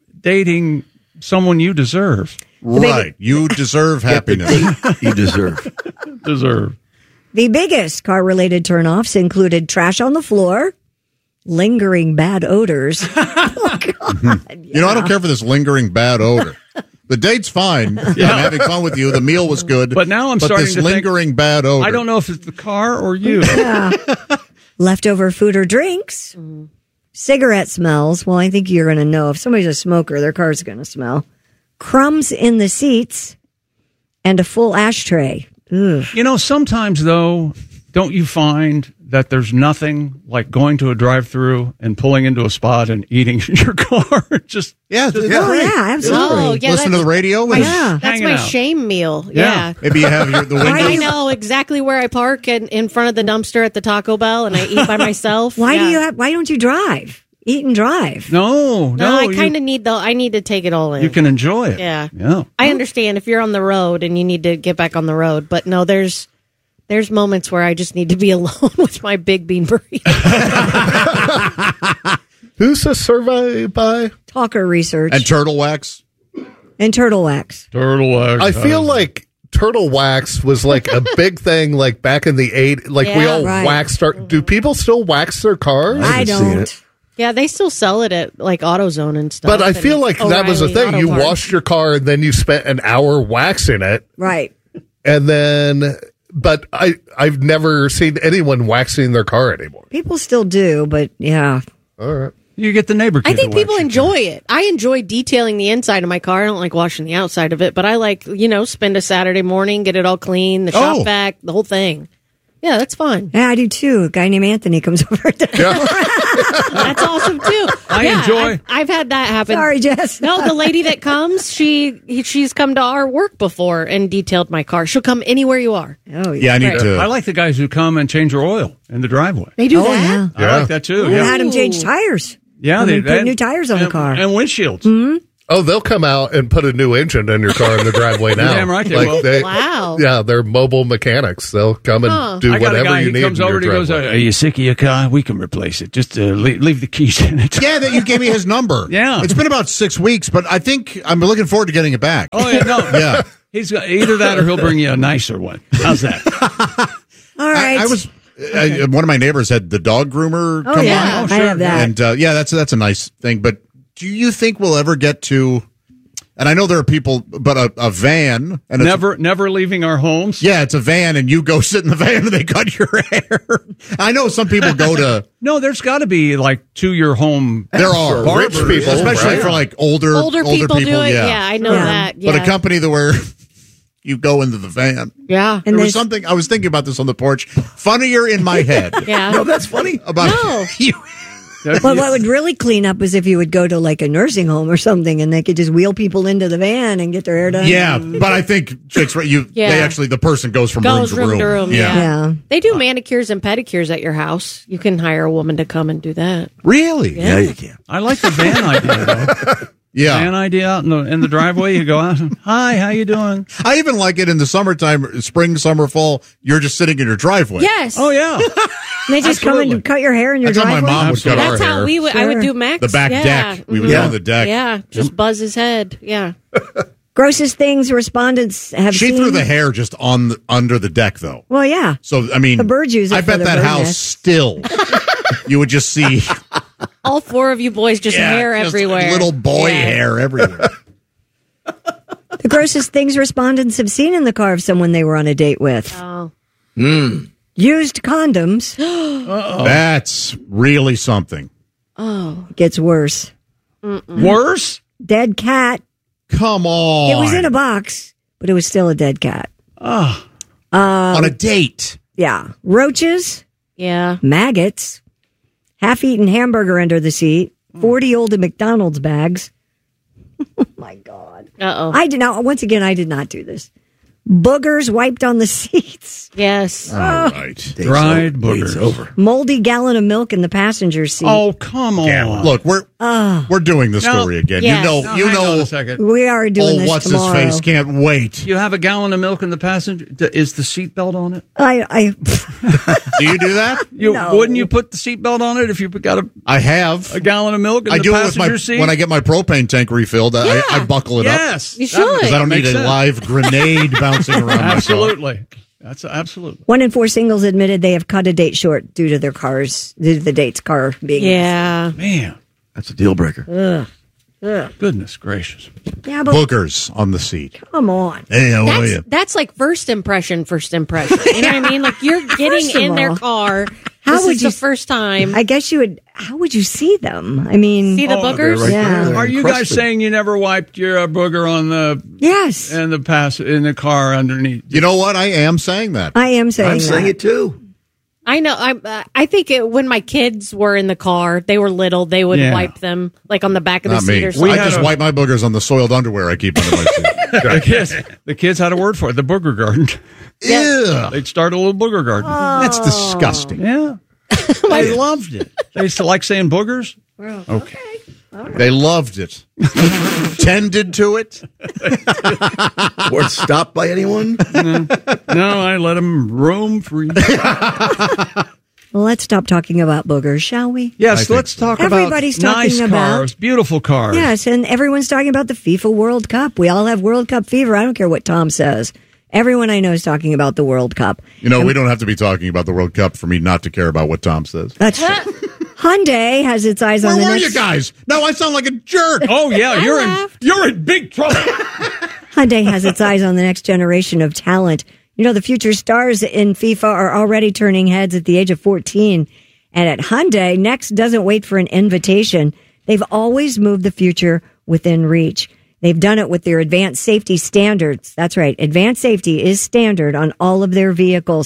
dating someone you deserve.
Right. You deserve happiness.
You deserve.
Deserve.
The biggest car-related turnoffs included trash on the floor, lingering bad odors. Oh, God.
You know, I don't care for this lingering bad odor. The date's fine. I'm having fun with you. The meal was good.
But now I'm starting
this
to think-
lingering bad odor.
I don't know if it's the car or you.
Yeah. Leftover food or drinks, cigarette smells. Well, I think you're going to know if somebody's a smoker, their car's going to smell. Crumbs in the seats and a full ashtray. Ugh.
You know, sometimes though, don't you find that there's nothing like going to a drive-through and pulling into a spot and eating in your car? Just
Yeah,
just
yeah.
Oh, yeah, absolutely.
Oh, yeah,
Listen to
that's-
the radio.
My,
and-
Yeah.
That's
Hanging
my
out.
shame meal.
Yeah.
Yeah.
Maybe you have your, the window.
I know exactly where I park in, in front of the dumpster at the Taco Bell, and I eat by myself.
Why do
Yeah.
you have, why don't you drive? Eat and drive.
no, no.
No, I
you-
kind of need the. I need to take it all in.
you can enjoy it.
Yeah.
Yeah.
I understand if you're on the road and you need to get back on the road, but no, there's there's moments where I just need to be alone with my big bean burrito.
Who's this survey by?
Talker research
And
and,
turtle wax.
turtle wax.
Turtle wax.
I feel like turtle wax was like a big thing, like back in the eight. Like we
Yeah,
all
right.
waxed our. Do people still wax their cars?
I
haven't seen
don't.
it.
Yeah, they still sell it at like AutoZone and stuff.
But I
and
feel like that was a
O'Reilly
thing.
Auto
You
Parts.
washed your car and then you spent an hour waxing it,
Right.
and then. But I I've never seen anyone waxing their car anymore.
People still do, but yeah.
All right.
you get the neighbor.
I
kid
think
to wax
people
your
enjoy it. I enjoy detailing the inside of my car. I don't like washing the outside of it, but I like, you know, spend a Saturday morning, get it all clean, the shop
Oh.
vac, the whole thing. Yeah, that's fun.
Yeah, I do too. A guy named Anthony comes over. To
That's awesome too.
I
yeah,
enjoy-
I've, I've had that happen.
Sorry, Jess.
No, the lady that comes, she she's come to our work before and detailed my car. She'll come anywhere you are.
Oh,
Yeah, I need
Right.
to.
I like the guys who come and change your oil in the driveway.
They do
Oh,
that.
yeah.
I like that too.
We
Yeah,
had them change tires.
yeah
I
they
mean, put
they-
new tires on
and,
the car.
and windshields.
Hmm?
Oh, they'll come out and put a new engine in your car in the driveway now.
Damn right they
like
will.
they,
Wow.
Yeah, they're mobile mechanics. They'll come and
Huh.
do
I got a
whatever
guy
you
who
need
comes
in
over
your
and he goes,
driveway.
"Are you sick of your car? We can replace it. Just uh, leave, leave the keys in it."
Yeah, that you gave me his number.
Yeah.
It's been about six weeks, but I think I'm looking forward to getting it back.
Oh yeah, no,
Yeah.
He's got, either that or he'll bring you a nicer one. How's that?
All right.
I, I was. I, one of my neighbors had the dog groomer
Oh,
come
yeah.
by.
I have that.
And uh, yeah, that's that's a nice thing. But do you think we'll ever get to? And I know there are people, but a, a van and it's,
never, never leaving our homes.
yeah, it's a van, and you go sit in the van and they cut your hair. I know some people go to.
No, there's got to be like to your home.
There are
rich
barbers,
people,
especially
right?
for like older
Older, people, do it.
Yeah.
Yeah, I know
Yeah.
that. Yeah.
But a company that where you go into the van.
yeah.
And
there
there's-
was something I was thinking about this on the porch. Funnier in my head.
Yeah.
No, that's funny.
About
No.
you.
Well, what would really clean up is if you would go to like a nursing home or something, and they could just wheel people into the van and get their hair done.
Yeah, but I think chicks, right? You,
Yeah.
they actually, the person goes from
Goes
room to
room
room.
to room, yeah.
Yeah.
They do manicures and pedicures at your house. You can hire a woman to come and do that.
Really?
Yeah.
Yeah, you can.
I like the van idea though.
Yeah.
Van idea out in the in the driveway. You go out. Hi, how you doing?
I even like it in the summertime, spring, summer, fall. You're just sitting in your driveway.
Yes.
Oh yeah.
And they just come
Absolutely.
and cut your hair in your
That's how my
driveway.
mom would cut our
That's how
hair.
we would. I would
Sure.
do Max.
The back
yeah.
deck. We would
Mhm.
go on the deck.
Yeah, just buzz his head. Yeah.
Grossest things respondents have
She
seen.
threw the hair just on the, under the deck, though.
Well, yeah.
So, I mean,
The birds use it
I
for
bet
their
that
bird
house
nest.
still, you would just see
All four of you boys just
yeah,
hair
just
everywhere.
little boy
Yeah.
hair everywhere.
The grossest things respondents have seen in the car of someone they were on a date with.
Oh.
Used condoms.
That's really something.
Oh.
It gets worse.
Worse.
Dead cat.
Come on.
It was in a box, but it was still a dead cat.
Oh.
on a date.
Yeah. Roaches.
Yeah.
Maggots. Half-eaten hamburger under the seat. forty old McDonald's bags. Oh, my God.
Uh-oh.
I did not, once again, I did not do this. Boogers wiped on the seats.
Yes.
All right.
Dried boogers.
over.
Moldy gallon of milk in the passenger seat.
Oh come on.
Yeah, look, we're
Ah.
we're doing the
No.
story again.
Yes.
You know,
Now,
you
hang on
know.
a second.
We are doing
Oh,
this
what's
tomorrow.
his face? Can't wait.
You have a gallon of milk in the passenger. d- Is the seatbelt on it?
I, I,
Do you do that?
You
No.
wouldn't you put the seatbelt on it if you got a,
I have.
a gallon of milk in
I
the
do it with
passenger
my
seat?
when I get my propane tank refilled. I, I buckle it up
yes,
You
That makes-
should.
because I don't need
makes
a
sense.
live grenade bouncing around. myself.
Absolutely. That's absolutely.
one in four singles admitted they have cut a date short due to their cars, due to the date's car being.
Yeah.
Man,
That's a deal breaker.
Ugh. Ugh.
goodness gracious.
Yeah, but
Boogers on the seat.
come on.
Hey, how are
That's,
you?
that's like first impression, first impression. You know what I mean? Like you're getting
First of
in their
all,
car.
how
this
would
is
you-
the first time.
I guess you would. How would you see them? I mean,
See the
Oh,
boogers?
right
Yeah.
there.
Are you guys
Encrusted.
saying you never wiped your uh, booger on the
yes,
in the pass in the car underneath?
You know what? I am saying that.
I am saying
I'm
that.
saying it too.
I know. I uh, I think it, when my kids were in the car, they were little. They would
Yeah.
wipe them like on the back of
Not
the seat
me.
or something.
I
had
just
a-
wipe my boogers on the soiled underwear I keep under my seat.
The kids, the kids had a word for it. The booger garden.
Ew.
They'd start a little booger garden.
That's disgusting.
Yeah, they loved it. They used to like saying boogers. Okay.
They loved it. Tended to it.
Or stopped by anyone?
No, I let them roam free.
Well, let's stop talking about boogers, shall we?
I
Yes,
think
let's
so.
talk
Everybody's
about
talking
nice
about-
cars, beautiful cars.
Yes, and everyone's talking about the FIFA World Cup. We all have World Cup fever. I don't care what Tom says. Everyone I know is talking about the World Cup.
You know, we don't have to be talking about the World Cup for me not to care about what Tom says.
That's true. Hyundai has its eyes on
Where
the
were
next.
you guys? No, I sound like a jerk.
Oh yeah, you're in you're in big trouble.
Hyundai has its eyes on the next generation of talent. You know, the future stars in FIFA are already turning heads at the age of fourteen. And at Hyundai, Next doesn't wait for an invitation. They've always moved the future within reach. They've done it with their advanced safety standards. That's right. Advanced safety is standard on all of their vehicles,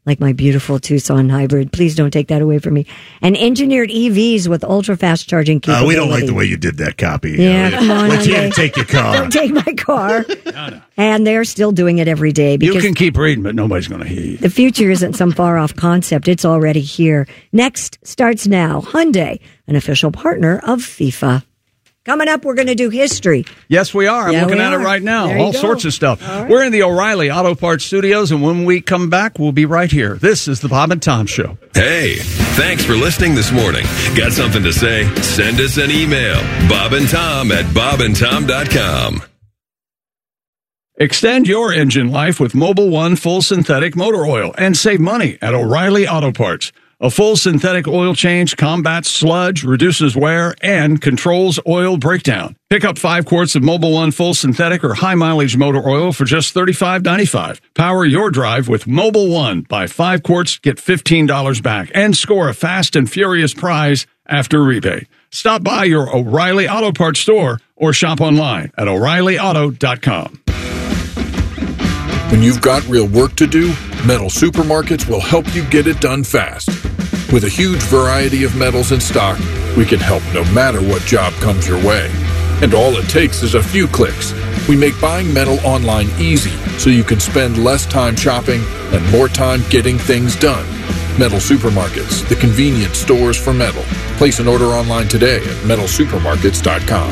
like my beautiful Tucson hybrid. Please don't take that away from me. And engineered E Vs with ultra-fast charging
Uh,
capability.
we don't like the way you did that copy.
Yeah,
Uh,
come on,
Let's you
Hyundai.
take your car.
Don't take my car. And they're still doing it every day.
You
Because
can keep reading, but nobody's going to hear you.
the future isn't some far-off concept. It's already here. Next starts now. Hyundai, an official partner of FIFA. Coming up, we're going to do history.
Yes, we are. I'm
Yeah,
looking
we
at
are.
it right now.
There you
All
go.
sorts of stuff.
All right.
We're in the O'Reilly Auto Parts Studios, and when we come back, we'll be right here. This is the Bob and Tom Show.
Hey, thanks for listening this morning. Got something to say? Send us an email. Bob and Tom at bob and tom dot com.
Extend your engine life with Mobile One Full Synthetic Motor Oil and save money at O'Reilly Auto Parts. A full synthetic oil change combats sludge, reduces wear, and controls oil breakdown. Pick up five quarts of Mobile One Full Synthetic or High Mileage Motor Oil for just thirty-five ninety-five. Power your drive with Mobile One. Buy five quarts, get fifteen dollars back, and score a fast and furious prize after rebate. Stop by your O'Reilly Auto Parts store or shop online at O'Reilly Auto dot com.
When you've got real work to do, Metal Supermarkets will help you get it done fast. With a huge variety of metals in stock, we can help no matter what job comes your way. And all it takes is a few clicks. We make buying metal online easy so you can spend less time shopping and more time getting things done. Metal Supermarkets, the convenience stores for metal. Place an order online today at metal supermarkets dot com.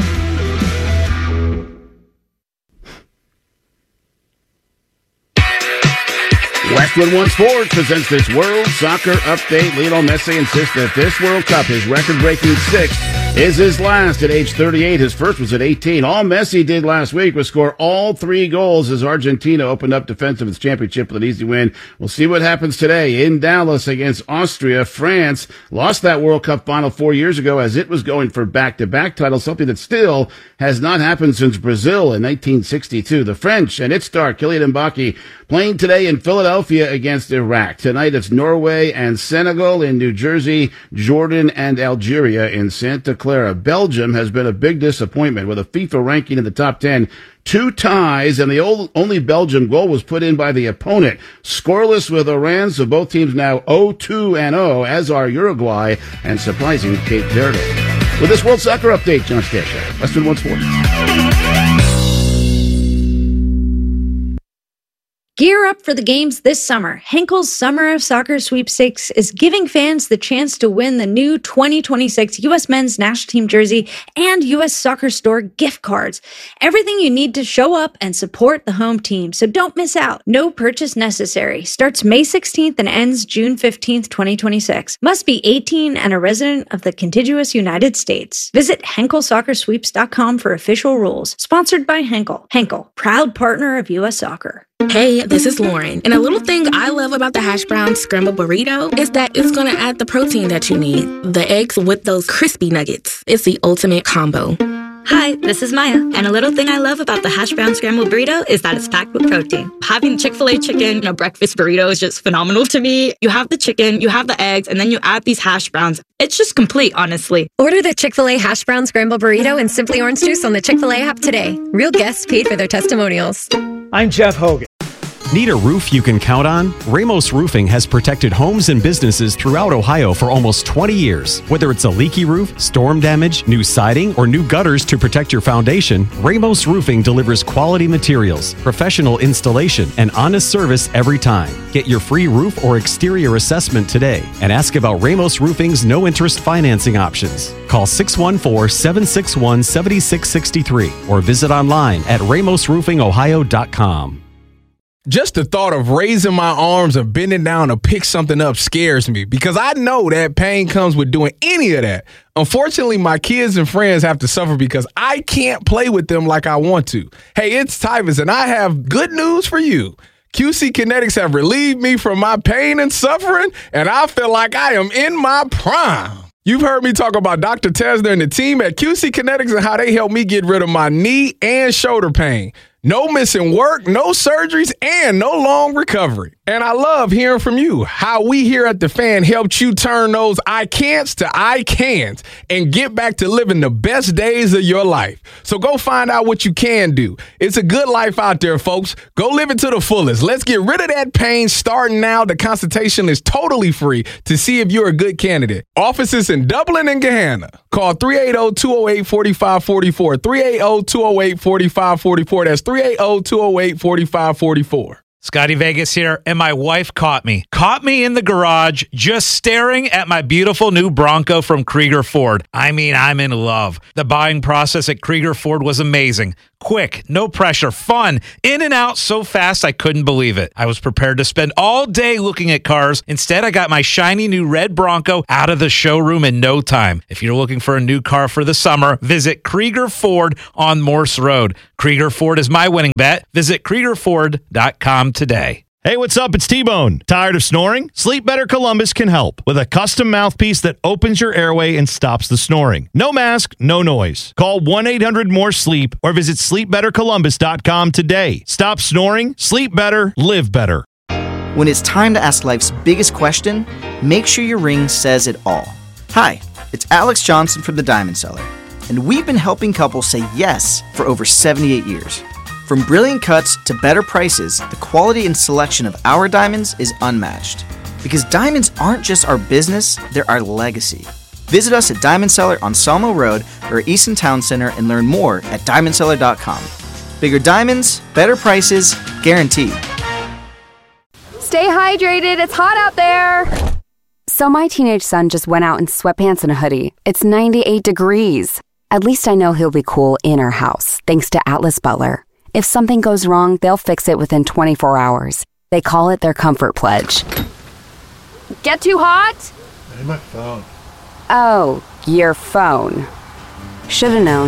Westwood One Sports presents this World Soccer Update. Lionel Messi insists that this World Cup, his record-breaking sixth, is his last at age thirty-eight. His first was at eighteen. All Messi did last week was score all three goals as Argentina opened up defense of its championship with an easy win. We'll see what happens today in Dallas against Austria. France lost that World Cup final four years ago as it was going for back-to-back titles, something that still has not happened since Brazil in nineteen sixty-two. The French and its star Kylian Mbappe playing today in Philadelphia against Iraq. Tonight it's Norway and Senegal in New Jersey, Jordan and Algeria in Santa Clara. Belgium has been a big disappointment with a FIFA ranking in the top ten. Two ties, and the old, only Belgian goal was put in by the opponent. Scoreless with Iran, so both teams now oh two and oh, as are Uruguay and surprising Cape Verde. With this World Soccer Update, John Stasher, Westwood One Sports.
Gear up for the games this summer. Henkel's Summer of Soccer Sweepstakes is giving fans the chance to win the new twenty twenty-six U S Men's National Team jersey and U S Soccer Store gift cards. Everything you need to show up and support the home team, so don't miss out. No purchase necessary. Starts May sixteenth and ends June fifteenth, twenty twenty-six. Must be eighteen and a resident of the contiguous United States. Visit henkel soccer sweeps dot com for official rules. Sponsored by Henkel. Henkel, proud partner of U S Soccer.
Hey, this is Lauren. And a little thing I love about the hash brown scrambled burrito is that it's going to add the protein that you need. The eggs with those crispy nuggets. It's the ultimate combo.
Hi, this is Maya, and a little thing I love about the hash brown scrambled burrito is that it's packed with protein. Having Chick-fil-A chicken in a breakfast burrito is just phenomenal to me. You have the chicken, you have the eggs, and then you add these hash browns. It's just complete, honestly.
Order the Chick-fil-A hash brown scrambled burrito and Simply Orange Juice on the Chick-fil-A app today. Real guests paid for their testimonials.
I'm Jeff Hogan. Need a roof you can count on? Ramos Roofing has protected homes and businesses throughout Ohio for almost twenty years. Whether it's a leaky roof, storm damage, new siding, or new gutters to protect your foundation, Ramos Roofing delivers quality materials, professional installation, and honest service every time. Get your free roof or exterior assessment today and ask about Ramos Roofing's no-interest financing options. Call six one four, seven six one, seven six six three or visit online at ramos roofing ohio dot com.
Just the thought of raising my arms and bending down to pick something up scares me because I know that pain comes with doing any of that. Unfortunately, my kids and friends have to suffer because I can't play with them like I want to. Hey, it's Tyvus, and I have good news for you. Q C Kinetics have relieved me from my pain and suffering, and I feel like I am in my prime. You've heard me talk about Doctor Tesner and the team at Q C Kinetics and how they helped me get rid of my knee and shoulder pain. No missing work, no surgeries, and no long recovery. And I love hearing from you how we here at The Fan helped you turn those I can'ts to I cans and get back to living the best days of your life. So go find out what you can do. It's a good life out there, folks. Go live it to the fullest. Let's get rid of that pain starting now. The consultation is totally free to see if you're a good candidate. Offices in Dublin and Gahanna. Call three eight zero, two zero eight, four five four four. three eight zero, two zero eight, four five four four. That's three eight zero, two zero eight, four five four four.
Scotty Vegas here, and my wife caught me. Caught me in the garage just staring at my beautiful new Bronco from Krieger Ford. I mean, I'm in love. The buying process at Krieger Ford was amazing. Quick, no pressure, fun, in and out so fast I couldn't believe it. I was prepared to spend all day looking at cars. Instead, I got my shiny new red Bronco out of the showroom in no time. If you're looking for a new car for the summer, visit Krieger Ford on Morse Road. Krieger Ford is my winning bet. Visit Krieger Ford dot com today.
Hey, what's up? It's T-Bone. Tired of snoring? Sleep Better Columbus can help with a custom mouthpiece that opens your airway and stops the snoring. No mask, no noise. Call one eight hundred more sleep or visit sleep better columbus dot com today. Stop snoring, sleep better, live better.
When it's time to ask life's biggest question, make sure your ring says it all. Hi, it's Alex Johnson from The Diamond Seller, and we've been helping couples say yes for over seventy-eight years. From brilliant cuts to better prices, the quality and selection of our diamonds is unmatched. Because diamonds aren't just our business, they're our legacy. Visit us at Diamond Seller on Salmo Road or Easton Town Center and learn more at diamond seller dot com. Bigger diamonds, better prices, guaranteed.
Stay hydrated. It's hot out there.
So my teenage son just went out in sweatpants and a hoodie. It's ninety-eight degrees. At least I know he'll be cool in our house, thanks to Atlas Butler. If something goes wrong, they'll fix it within twenty-four hours. They call it their Comfort Pledge.
Get too hot?
Hey, my phone.
Oh, your phone. Should've known.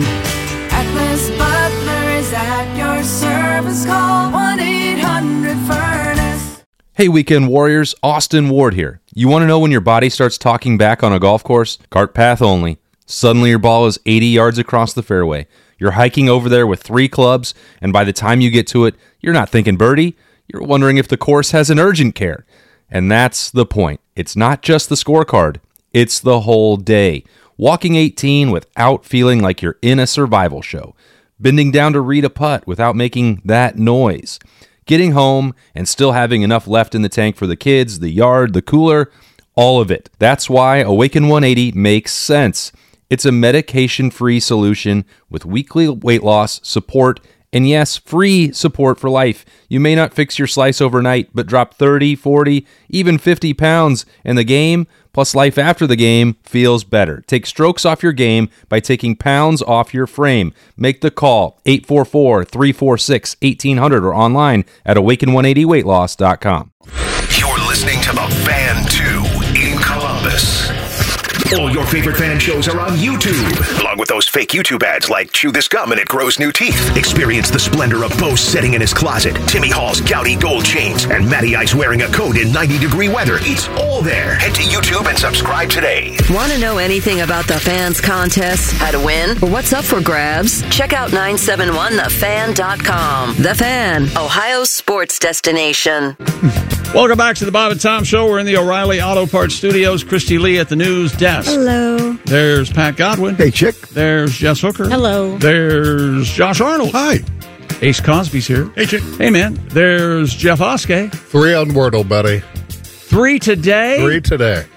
Atlas Butler is at your service. Call one eight hundred furnace.
Hey, Weekend Warriors, Austin Ward here. You want to know when your body starts talking back on a golf course? Cart path only. Suddenly your ball is eighty yards across the fairway. You're hiking over there with three clubs, and by the time you get to it, you're not thinking birdie. You're wondering if the course has an urgent care. And that's the point. It's not just the scorecard. It's the whole day. Walking eighteen without feeling like you're in a survival show. Bending down to read a putt without making that noise. Getting home and still having enough left in the tank for the kids, the yard, the cooler, all of it. That's why Awaken one eighty makes sense. It's a medication-free solution with weekly weight loss, support, and yes, free support for life. You may not fix your slice overnight, but drop thirty, forty, even fifty pounds, and the game, plus life after the game, feels better. Take strokes off your game by taking pounds off your frame. Make the call, eight four four, three four six, one eight hundred or online at awaken one eighty weight loss dot com.
You're listening to The Fan two in Columbus. All your favorite fan shows are on YouTube, along with those fake YouTube ads like Chew This Gum and It Grows New Teeth. Experience the splendor of Bo sitting in his closet, Timmy Hall's gouty gold chains, and Matty Ice wearing a coat in ninety degree weather. It's all there. Head to YouTube and subscribe today.
Want to know anything about the Fans contest, how to win, or what's up for grabs? Check out nine seven one the fan dot com. The Fan, Ohio's sports destination.
Welcome back to the Bob and Tom Show. We're in the O'Reilly Auto Parts Studios. Christy Lee at the news desk.
Hello.
There's Pat Godwin.
Hey, chick.
There's Jess Hooker.
Hello.
There's Josh Arnold.
Hi.
Ace Cosby's here.
Hey, chick.
Hey, man. There's Jeff Oskey.
Three on Wordle, buddy.
Three today.
Three today.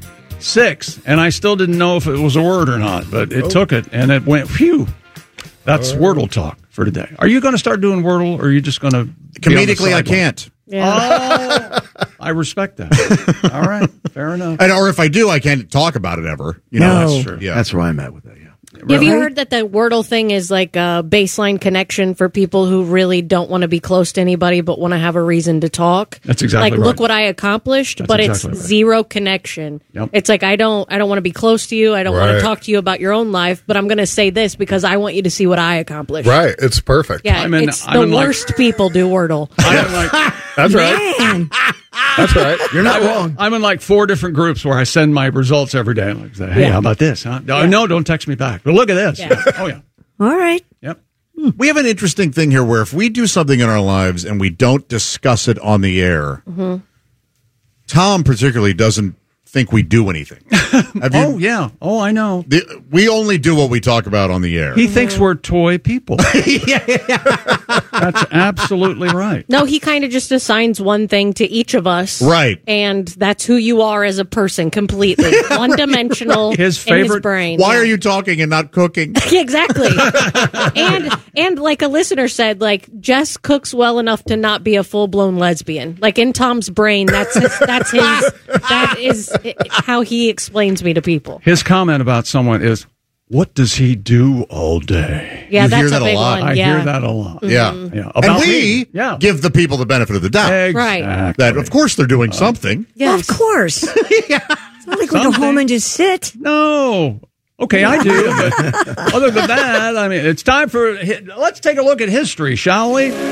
Six. And I still didn't know if it was a word or not, but it oh. took it, and it went, phew. That's oh. Wordle talk for today. Are you going to start doing Wordle, or are you just going to...
Comedically, I can't.
Yeah. Oh, I respect that. All right, fair enough.
And, or if I do, I can't talk about it ever. You
no,
know,
that's true. Yeah, that's where I'm at with that. Yeah.
Have you heard that the Wordle thing is like a baseline connection for people who really don't want to be close to anybody but want to have a reason to talk?
That's exactly
like,
right.
look what I accomplished,
That's
but
exactly
it's
right.
zero connection.
Yep.
It's like I don't, I don't want to be close to you. I don't
Right.
want to talk to you about your own life, but I'm going to say this because I want you to see what I accomplished.
Right. It's perfect.
Yeah,
I'm in-
it's
I'm
the
in, like-
worst people do Wordle.
I'm like,
That's right.
Man.
That's right.
You're not
I'm,
wrong.
I'm in like four different groups where I send my results every day. Like, hey,
Yeah.
how about this? Huh? No,
Yeah.
no, don't text me back. But look at this.
Yeah.
Oh, yeah.
All right.
Yep.
We have an interesting thing here where if we do something in our lives and we don't discuss it on the air,
Mm-hmm.
Tom particularly doesn't think we do anything. Have you,
Oh, yeah. Oh, I know.
the, we only do what we talk about on the air.
He thinks we're toy people. That's absolutely right.
No, he kind of just assigns one thing to each of us.
Right.
And that's who you are as a person completely. One dimensional
His
in his
favorite-
brain.
Why
Yeah.
are you talking and not cooking?
Yeah, exactly. and and like a listener said, like Jess cooks well enough to not be a full blown lesbian. Like in Tom's brain, that's his, that's his that is how he explains me to people.
His comment about someone is, "What does he do all day?"
Yeah,
You
that's
hear
a
that a
big
lot.
one.
I
yeah.
hear that a lot.
Yeah.
Yeah.
And
About
we
me. Yeah.
give the people the benefit of the doubt.
Right.
Exactly.
That, of course, they're doing something.
Of course. It's not like we go home and just sit.
No. Okay, I do. But other than that, I mean, it's time for. Let's take a look at history, shall we?